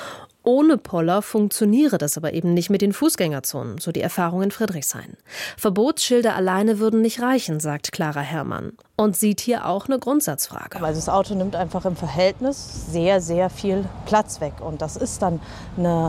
Ohne Poller funktioniere das aber eben nicht mit den Fußgängerzonen, so die Erfahrung in Friedrichshain. Verbotsschilder alleine würden nicht reichen, sagt Clara Herrmann. Und sieht hier auch eine Grundsatzfrage. Also das Auto nimmt einfach im Verhältnis sehr, sehr viel Platz weg. Und das ist dann eine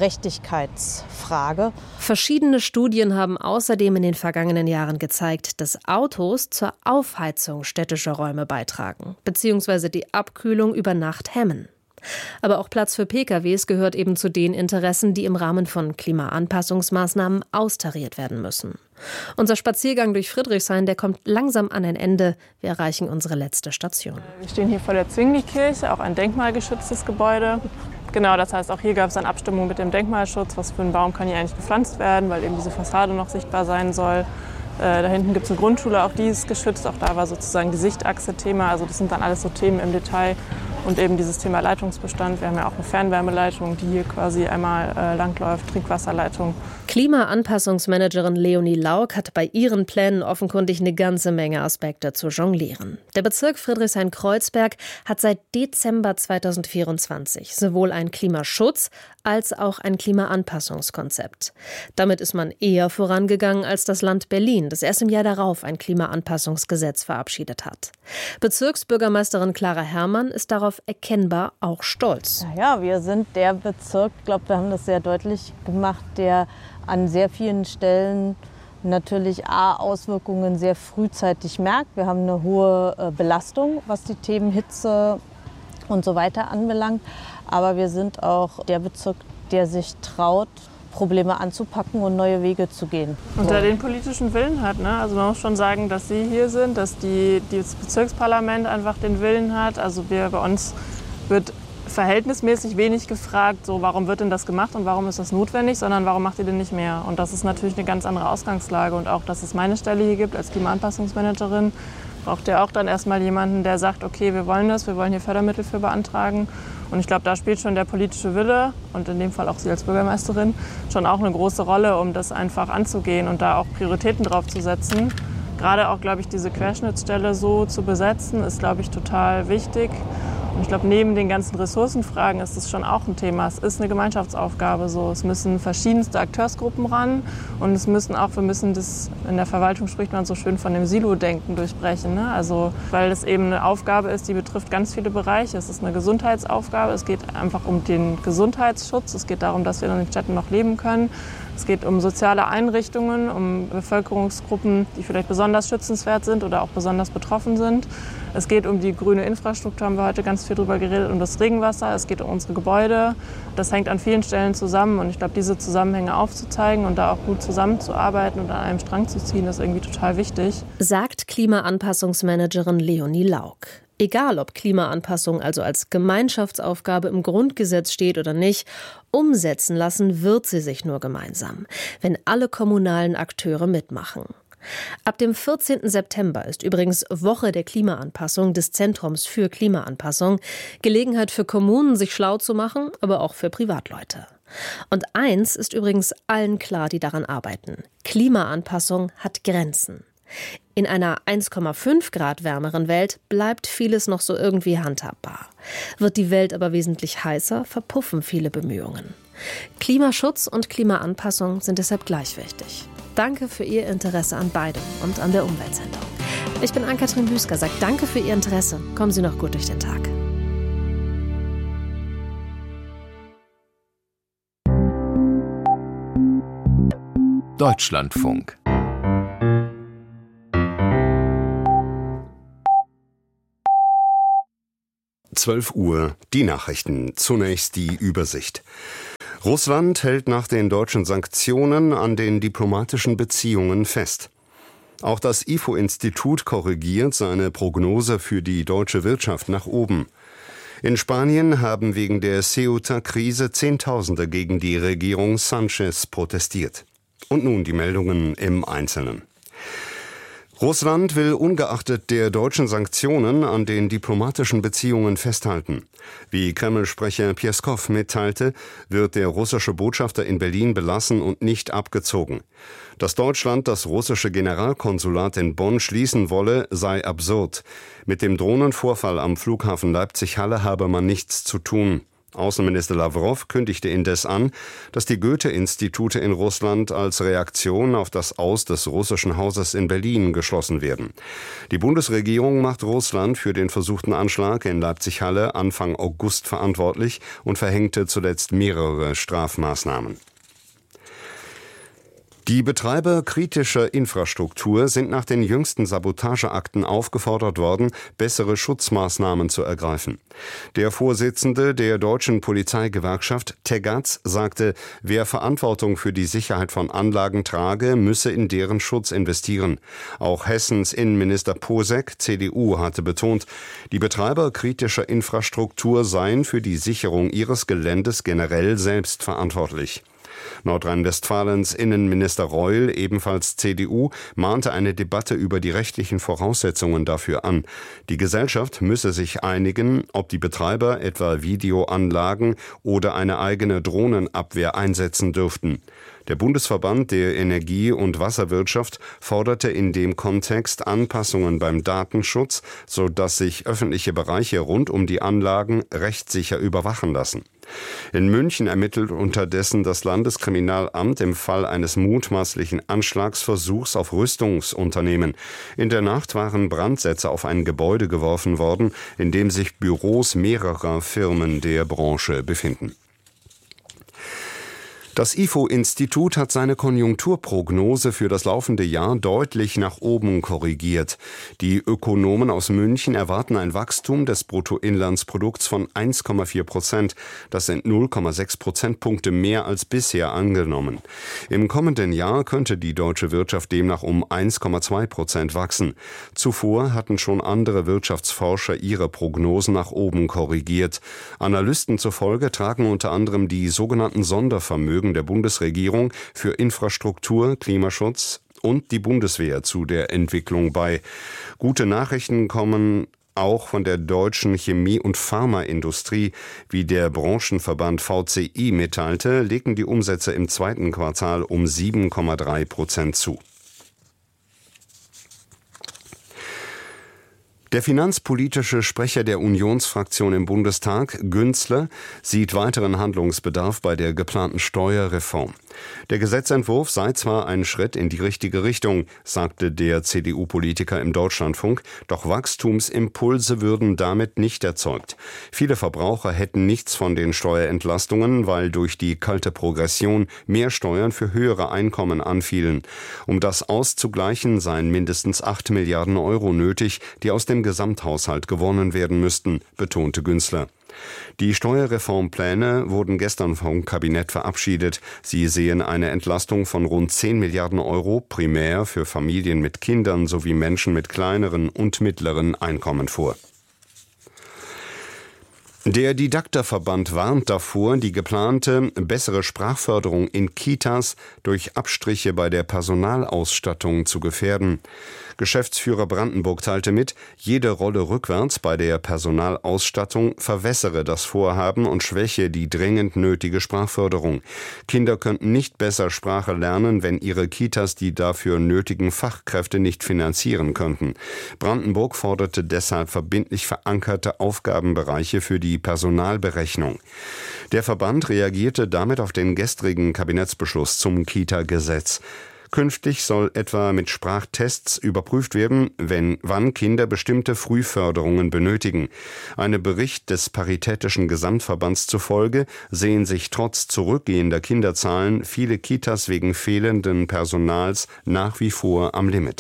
Gerechtigkeitsfrage. Verschiedene Studien haben außerdem in den vergangenen Jahren gezeigt, dass Autos zur Aufheizung städtischer Räume beitragen, beziehungsweise die Abkühlung über Nacht hemmen. Aber auch Platz für P K Ws gehört eben zu den Interessen, die im Rahmen von Klimaanpassungsmaßnahmen austariert werden müssen. Unser Spaziergang durch Friedrichshain, der kommt langsam an ein Ende. Wir erreichen unsere letzte Station. Wir stehen hier vor der Zwingli-Kirche, auch ein denkmalgeschütztes Gebäude. Genau, das heißt, auch hier gab es eine Abstimmung mit dem Denkmalschutz. Was für ein Baum kann hier eigentlich gepflanzt werden, weil eben diese Fassade noch sichtbar sein soll. Äh, da hinten gibt es eine Grundschule, auch die ist geschützt. Auch da war sozusagen die Sichtachse Thema. Also das sind dann alles so Themen im Detail. Und eben dieses Thema Leitungsbestand. Wir haben ja auch eine Fernwärmeleitung, die hier quasi einmal äh, langläuft, Trinkwasserleitung. Klimaanpassungsmanagerin Leonie Lauk hat bei ihren Plänen offenkundig eine ganze Menge Aspekte zu jonglieren. Der Bezirk Friedrichshain-Kreuzberg hat seit Dezember zweitausendvierundzwanzig sowohl ein Klimaschutz als auch ein Klimaanpassungskonzept. Damit ist man eher vorangegangen als das Land Berlin, das erst im Jahr darauf ein Klimaanpassungsgesetz verabschiedet hat. Bezirksbürgermeisterin Clara Herrmann ist darauf erkennbar auch stolz. Ja, wir sind der Bezirk, ich glaube, wir haben das sehr deutlich gemacht, der an sehr vielen Stellen natürlich A, Auswirkungen sehr frühzeitig merkt. Wir haben eine hohe äh, Belastung, was die Themen Hitze und so weiter anbelangt. Aber wir sind auch der Bezirk, der sich traut, Probleme anzupacken und neue Wege zu gehen. Und der den politischen Willen hat. Ne? Also man muss schon sagen, dass Sie hier sind, dass die, das Bezirksparlament einfach den Willen hat. Also wir, bei uns wird verhältnismäßig wenig gefragt, so warum wird denn das gemacht und warum ist das notwendig, sondern warum macht ihr denn nicht mehr? Und das ist natürlich eine ganz andere Ausgangslage. Und auch, dass es meine Stelle hier gibt als Klimaanpassungsmanagerin, braucht ihr auch dann erstmal jemanden, der sagt, okay, wir wollen das, wir wollen hier Fördermittel für beantragen. Und ich glaube, da spielt schon der politische Wille und in dem Fall auch Sie als Bürgermeisterin schon auch eine große Rolle, um das einfach anzugehen und da auch Prioritäten drauf zu setzen. Gerade auch, glaube ich, diese Querschnittsstelle so zu besetzen, ist, glaube ich, total wichtig. Und ich glaube, neben den ganzen Ressourcenfragen ist das schon auch ein Thema. Es ist eine Gemeinschaftsaufgabe so. Es müssen verschiedenste Akteursgruppen ran und es müssen auch, wir müssen das, in der Verwaltung spricht man so schön von dem Silo-Denken durchbrechen. Ne? Also, weil es eben eine Aufgabe ist, die betrifft ganz viele Bereiche. Es ist eine Gesundheitsaufgabe, es geht einfach um den Gesundheitsschutz, es geht darum, dass wir in den Städten noch leben können. Es geht um soziale Einrichtungen, um Bevölkerungsgruppen, die vielleicht besonders schützenswert sind oder auch besonders betroffen sind. Es geht um die grüne Infrastruktur, haben wir heute ganz viel drüber geredet, um das Regenwasser. Es geht um unsere Gebäude. Das hängt an vielen Stellen zusammen. Und ich glaube, diese Zusammenhänge aufzuzeigen und da auch gut zusammenzuarbeiten und an einem Strang zu ziehen, ist irgendwie total wichtig. Sagt Klimaanpassungsmanagerin Leonie Lauk. Egal, ob Klimaanpassung also als Gemeinschaftsaufgabe im Grundgesetz steht oder nicht, umsetzen lassen wird sie sich nur gemeinsam, wenn alle kommunalen Akteure mitmachen. Ab dem vierzehnten September ist übrigens Woche der Klimaanpassung des Zentrums für Klimaanpassung, Gelegenheit für Kommunen, sich schlau zu machen, aber auch für Privatleute. Und eins ist übrigens allen klar, die daran arbeiten: Klimaanpassung hat Grenzen. In einer eins Komma fünf Grad wärmeren Welt bleibt vieles noch so irgendwie handhabbar. Wird die Welt aber wesentlich heißer, verpuffen viele Bemühungen. Klimaschutz und Klimaanpassung sind deshalb gleich wichtig. Danke für Ihr Interesse an beidem und an der Umweltsendung. Ich bin Ann-Kathrin Büsker, sagt danke für Ihr Interesse. Kommen Sie noch gut durch den Tag. Deutschlandfunk. zwölf Uhr, die Nachrichten. Zunächst die Übersicht. Russland hält nach den deutschen Sanktionen an den diplomatischen Beziehungen fest. Auch das I F O-Institut korrigiert seine Prognose für die deutsche Wirtschaft nach oben. In Spanien haben wegen der Ceuta-Krise Zehntausende gegen die Regierung Sanchez protestiert. Und nun die Meldungen im Einzelnen. Russland will ungeachtet der deutschen Sanktionen an den diplomatischen Beziehungen festhalten. Wie Kreml-Sprecher Pjeskow mitteilte, wird der russische Botschafter in Berlin belassen und nicht abgezogen. Dass Deutschland das russische Generalkonsulat in Bonn schließen wolle, sei absurd. Mit dem Drohnenvorfall am Flughafen Leipzig-Halle habe man nichts zu tun. Außenminister Lawrow kündigte indes an, dass die Goethe-Institute in Russland als Reaktion auf das Aus des russischen Hauses in Berlin geschlossen werden. Die Bundesregierung macht Russland für den versuchten Anschlag in Leipzig-Halle Anfang August verantwortlich und verhängte zuletzt mehrere Strafmaßnahmen. Die Betreiber kritischer Infrastruktur sind nach den jüngsten Sabotageakten aufgefordert worden, bessere Schutzmaßnahmen zu ergreifen. Der Vorsitzende der deutschen Polizeigewerkschaft, Tegatz, sagte, wer Verantwortung für die Sicherheit von Anlagen trage, müsse in deren Schutz investieren. Auch Hessens Innenminister Posek, C D U, hatte betont, die Betreiber kritischer Infrastruktur seien für die Sicherung ihres Geländes generell selbst verantwortlich. Nordrhein-Westfalens Innenminister Reul, ebenfalls C D U, mahnte eine Debatte über die rechtlichen Voraussetzungen dafür an. Die Gesellschaft müsse sich einigen, ob die Betreiber etwa Videoanlagen oder eine eigene Drohnenabwehr einsetzen dürften. Der Bundesverband der Energie- und Wasserwirtschaft forderte in dem Kontext Anpassungen beim Datenschutz, sodass sich öffentliche Bereiche rund um die Anlagen rechtssicher überwachen lassen. In München ermittelt unterdessen das Landeskriminalamt im Fall eines mutmaßlichen Anschlagsversuchs auf Rüstungsunternehmen. In der Nacht waren Brandsätze auf ein Gebäude geworfen worden, in dem sich Büros mehrerer Firmen der Branche befinden. Das I F O-Institut hat seine Konjunkturprognose für das laufende Jahr deutlich nach oben korrigiert. Die Ökonomen aus München erwarten ein Wachstum des Bruttoinlandsprodukts von eins Komma vier Prozent. Das sind null Komma sechs Prozentpunkte mehr als bisher angenommen. Im kommenden Jahr könnte die deutsche Wirtschaft demnach um eins Komma zwei Prozent wachsen. Zuvor hatten schon andere Wirtschaftsforscher ihre Prognosen nach oben korrigiert. Analysten zufolge tragen unter anderem die sogenannten Sondervermögen der Bundesregierung für Infrastruktur, Klimaschutz und die Bundeswehr zu der Entwicklung bei. Gute Nachrichten kommen auch von der deutschen Chemie- und Pharmaindustrie. Wie der Branchenverband V C I mitteilte, legten die Umsätze im zweiten Quartal um sieben Komma drei Prozent zu. Der finanzpolitische Sprecher der Unionsfraktion im Bundestag, Günzler, sieht weiteren Handlungsbedarf bei der geplanten Steuerreform. Der Gesetzentwurf sei zwar ein Schritt in die richtige Richtung, sagte der C D U-Politiker im Deutschlandfunk, doch Wachstumsimpulse würden damit nicht erzeugt. Viele Verbraucher hätten nichts von den Steuerentlastungen, weil durch die kalte Progression mehr Steuern für höhere Einkommen anfielen. Um das auszugleichen, seien mindestens acht Milliarden Euro nötig, die aus dem Gesamthaushalt gewonnen werden müssten, betonte Günzler. Die Steuerreformpläne wurden gestern vom Kabinett verabschiedet. Sie sehen eine Entlastung von rund zehn Milliarden Euro primär für Familien mit Kindern sowie Menschen mit kleineren und mittleren Einkommen vor. Der Didakterverband warnt davor, die geplante bessere Sprachförderung in Kitas durch Abstriche bei der Personalausstattung zu gefährden. Geschäftsführer Brandenburg teilte mit, jede Rolle rückwärts bei der Personalausstattung verwässere das Vorhaben und schwäche die dringend nötige Sprachförderung. Kinder könnten nicht besser Sprache lernen, wenn ihre Kitas die dafür nötigen Fachkräfte nicht finanzieren könnten. Brandenburg forderte deshalb verbindlich verankerte Aufgabenbereiche für die Personalberechnung. Der Verband reagierte damit auf den gestrigen Kabinettsbeschluss zum Kita-Gesetz. Künftig soll etwa mit Sprachtests überprüft werden, wenn wann Kinder bestimmte Frühförderungen benötigen. Einem Bericht des Paritätischen Gesamtverbands zufolge sehen sich trotz zurückgehender Kinderzahlen viele Kitas wegen fehlenden Personals nach wie vor am Limit.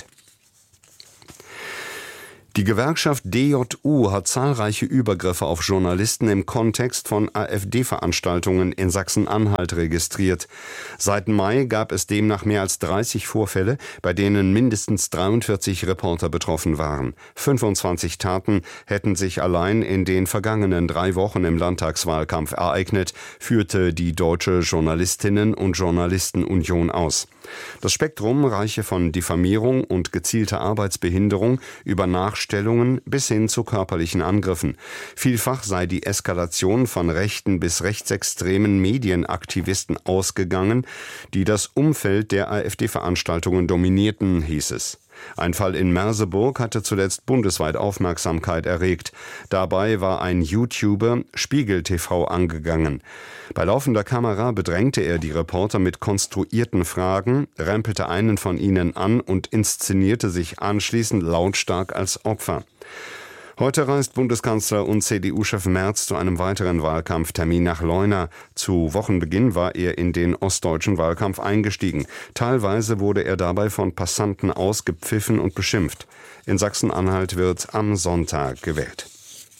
Die Gewerkschaft D J U hat zahlreiche Übergriffe auf Journalisten im Kontext von AfD-Veranstaltungen in Sachsen-Anhalt registriert. Seit Mai gab es demnach mehr als dreißig Vorfälle, bei denen mindestens dreiundvierzig Reporter betroffen waren. fünfundzwanzig Taten hätten sich allein in den vergangenen drei Wochen im Landtagswahlkampf ereignet, führte die Deutsche Journalistinnen- und Journalistenunion aus. Das Spektrum reiche von Diffamierung und gezielter Arbeitsbehinderung über Nachstellungen bis hin zu körperlichen Angriffen. Vielfach sei die Eskalation von rechten bis rechtsextremen Medienaktivisten ausgegangen, die das Umfeld der AfD-Veranstaltungen dominierten, hieß es. Ein Fall in Merseburg hatte zuletzt bundesweit Aufmerksamkeit erregt. Dabei war ein YouTuber Spiegel T V angegangen. Bei laufender Kamera bedrängte er die Reporter mit konstruierten Fragen, rempelte einen von ihnen an und inszenierte sich anschließend lautstark als Opfer. Heute reist Bundeskanzler und C D U-Chef Merz zu einem weiteren Wahlkampftermin nach Leuna. Zu Wochenbeginn war er in den ostdeutschen Wahlkampf eingestiegen. Teilweise wurde er dabei von Passanten ausgepfiffen und beschimpft. In Sachsen-Anhalt wird am Sonntag gewählt.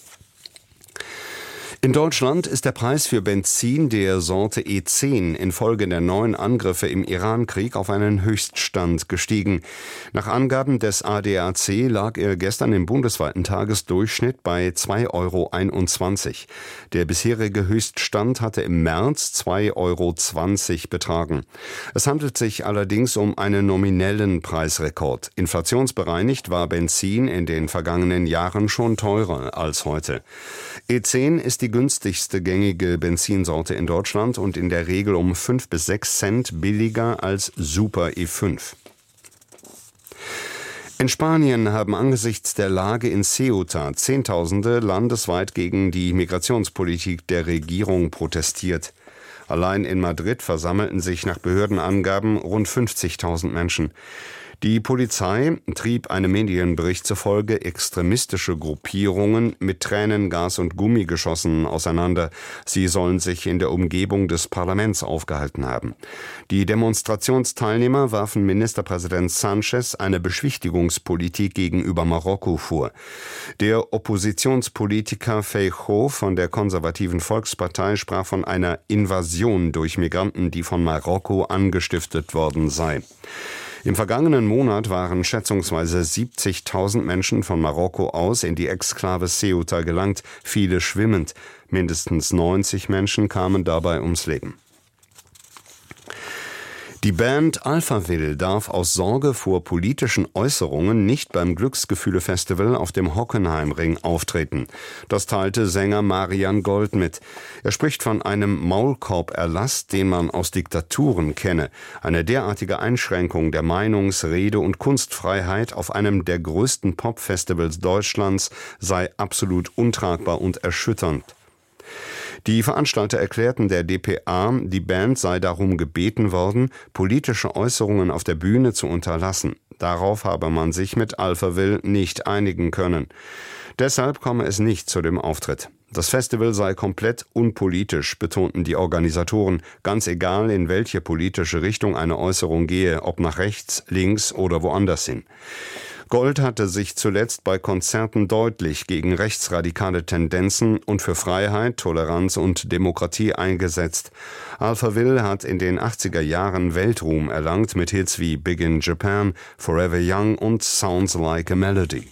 In Deutschland ist der Preis für Benzin der Sorte E zehn infolge der neuen Angriffe im Iran-Krieg auf einen Höchststand gestiegen. Nach Angaben des A D A C lag er gestern im bundesweiten Tagesdurchschnitt bei zwei Euro einundzwanzig. Der bisherige Höchststand hatte im März zwei Euro zwanzig betragen. Es handelt sich allerdings um einen nominellen Preisrekord. Inflationsbereinigt war Benzin in den vergangenen Jahren schon teurer als heute. E zehn ist die günstigste gängige Benzinsorte in Deutschland und in der Regel um fünf bis sechs Cent billiger als Super E fünf. In Spanien haben angesichts der Lage in Ceuta Zehntausende landesweit gegen die Migrationspolitik der Regierung protestiert. Allein in Madrid versammelten sich nach Behördenangaben rund fünfzigtausend Menschen. Die Polizei trieb einem Medienbericht zufolge extremistische Gruppierungen mit Tränengas und Gummigeschossen auseinander. Sie sollen sich in der Umgebung des Parlaments aufgehalten haben. Die Demonstrationsteilnehmer warfen Ministerpräsident Sanchez eine Beschwichtigungspolitik gegenüber Marokko vor. Der Oppositionspolitiker Feijóo von der konservativen Volkspartei sprach von einer Invasion durch Migranten, die von Marokko angestiftet worden sei. Im vergangenen Monat waren schätzungsweise siebzigtausend Menschen von Marokko aus in die Exklave Ceuta gelangt, viele schwimmend. Mindestens neunzig Menschen kamen dabei ums Leben. Die Band Alphaville darf aus Sorge vor politischen Äußerungen nicht beim Glücksgefühle-Festival auf dem Hockenheimring auftreten. Das teilte Sänger Marian Gold mit. Er spricht von einem Maulkorb-Erlass, den man aus Diktaturen kenne. Eine derartige Einschränkung der Meinungs-, Rede- und Kunstfreiheit auf einem der größten Popfestivals Deutschlands sei absolut untragbar und erschütternd. Die Veranstalter erklärten der D P A, die Band sei darum gebeten worden, politische Äußerungen auf der Bühne zu unterlassen. Darauf habe man sich mit Alphaville nicht einigen können. Deshalb komme es nicht zu dem Auftritt. Das Festival sei komplett unpolitisch, betonten die Organisatoren, ganz egal, in welche politische Richtung eine Äußerung gehe, ob nach rechts, links oder woanders hin. Gold hatte sich zuletzt bei Konzerten deutlich gegen rechtsradikale Tendenzen und für Freiheit, Toleranz und Demokratie eingesetzt. Alphaville hat in den achtziger Jahren Weltruhm erlangt mit Hits wie Big in Japan, Forever Young und Sounds Like a Melody.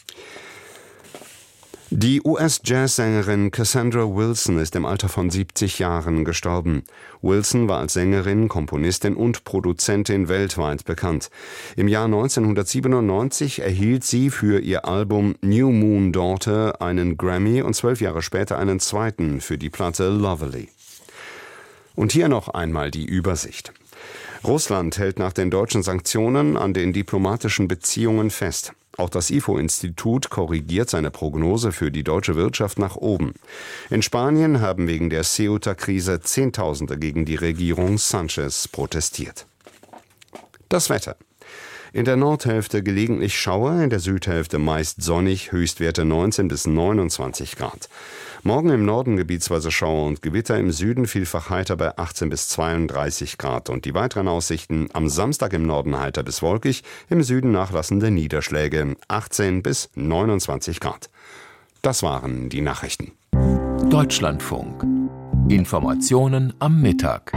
Die U S-Jazzsängerin Cassandra Wilson ist im Alter von siebzig Jahren gestorben. Wilson war als Sängerin, Komponistin und Produzentin weltweit bekannt. Im Jahr neunzehnhundertsiebenundneunzig erhielt sie für ihr Album New Moon Daughter einen Grammy und zwölf Jahre später einen zweiten für die Platte Lovely. Und hier noch einmal die Übersicht. Russland hält nach den deutschen Sanktionen an den diplomatischen Beziehungen fest. Auch das I F O-Institut korrigiert seine Prognose für die deutsche Wirtschaft nach oben. In Spanien haben wegen der Ceuta-Krise Zehntausende gegen die Regierung Sanchez protestiert. Das Wetter. In der Nordhälfte gelegentlich Schauer, in der Südhälfte meist sonnig, Höchstwerte neunzehn bis neunundzwanzig Grad. Morgen im Norden gebietsweise Schauer und Gewitter, im Süden vielfach heiter bei achtzehn bis zweiunddreißig Grad. Und die weiteren Aussichten: am Samstag im Norden heiter bis wolkig, im Süden nachlassende Niederschläge, achtzehn bis neunundzwanzig Grad. Das waren die Nachrichten. Deutschlandfunk. Informationen am Mittag.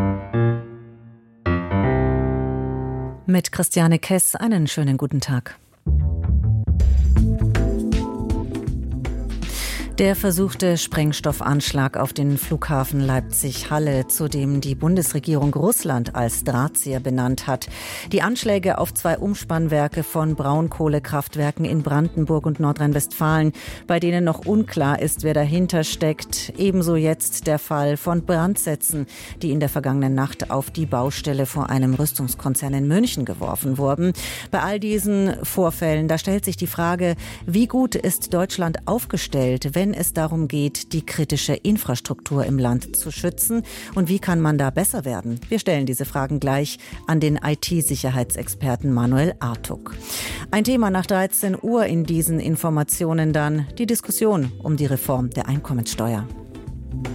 Mit Christiane Kess einen schönen guten Tag. Der versuchte Sprengstoffanschlag auf den Flughafen Leipzig-Halle, zu dem die Bundesregierung Russland als Drahtzieher benannt hat. Die Anschläge auf zwei Umspannwerke von Braunkohlekraftwerken in Brandenburg und Nordrhein-Westfalen, bei denen noch unklar ist, wer dahinter steckt. Ebenso jetzt der Fall von Brandsätzen, die in der vergangenen Nacht auf die Baustelle vor einem Rüstungskonzern in München geworfen wurden. Bei all diesen Vorfällen, da stellt sich die Frage, wie gut ist Deutschland aufgestellt, wenn es darum geht, die kritische Infrastruktur im Land zu schützen, und wie kann man da besser werden? Wir stellen diese Fragen gleich an den I T-Sicherheitsexperten Manuel Artuk. Ein Thema nach dreizehn Uhr in diesen Informationen dann die Diskussion um die Reform der Einkommensteuer.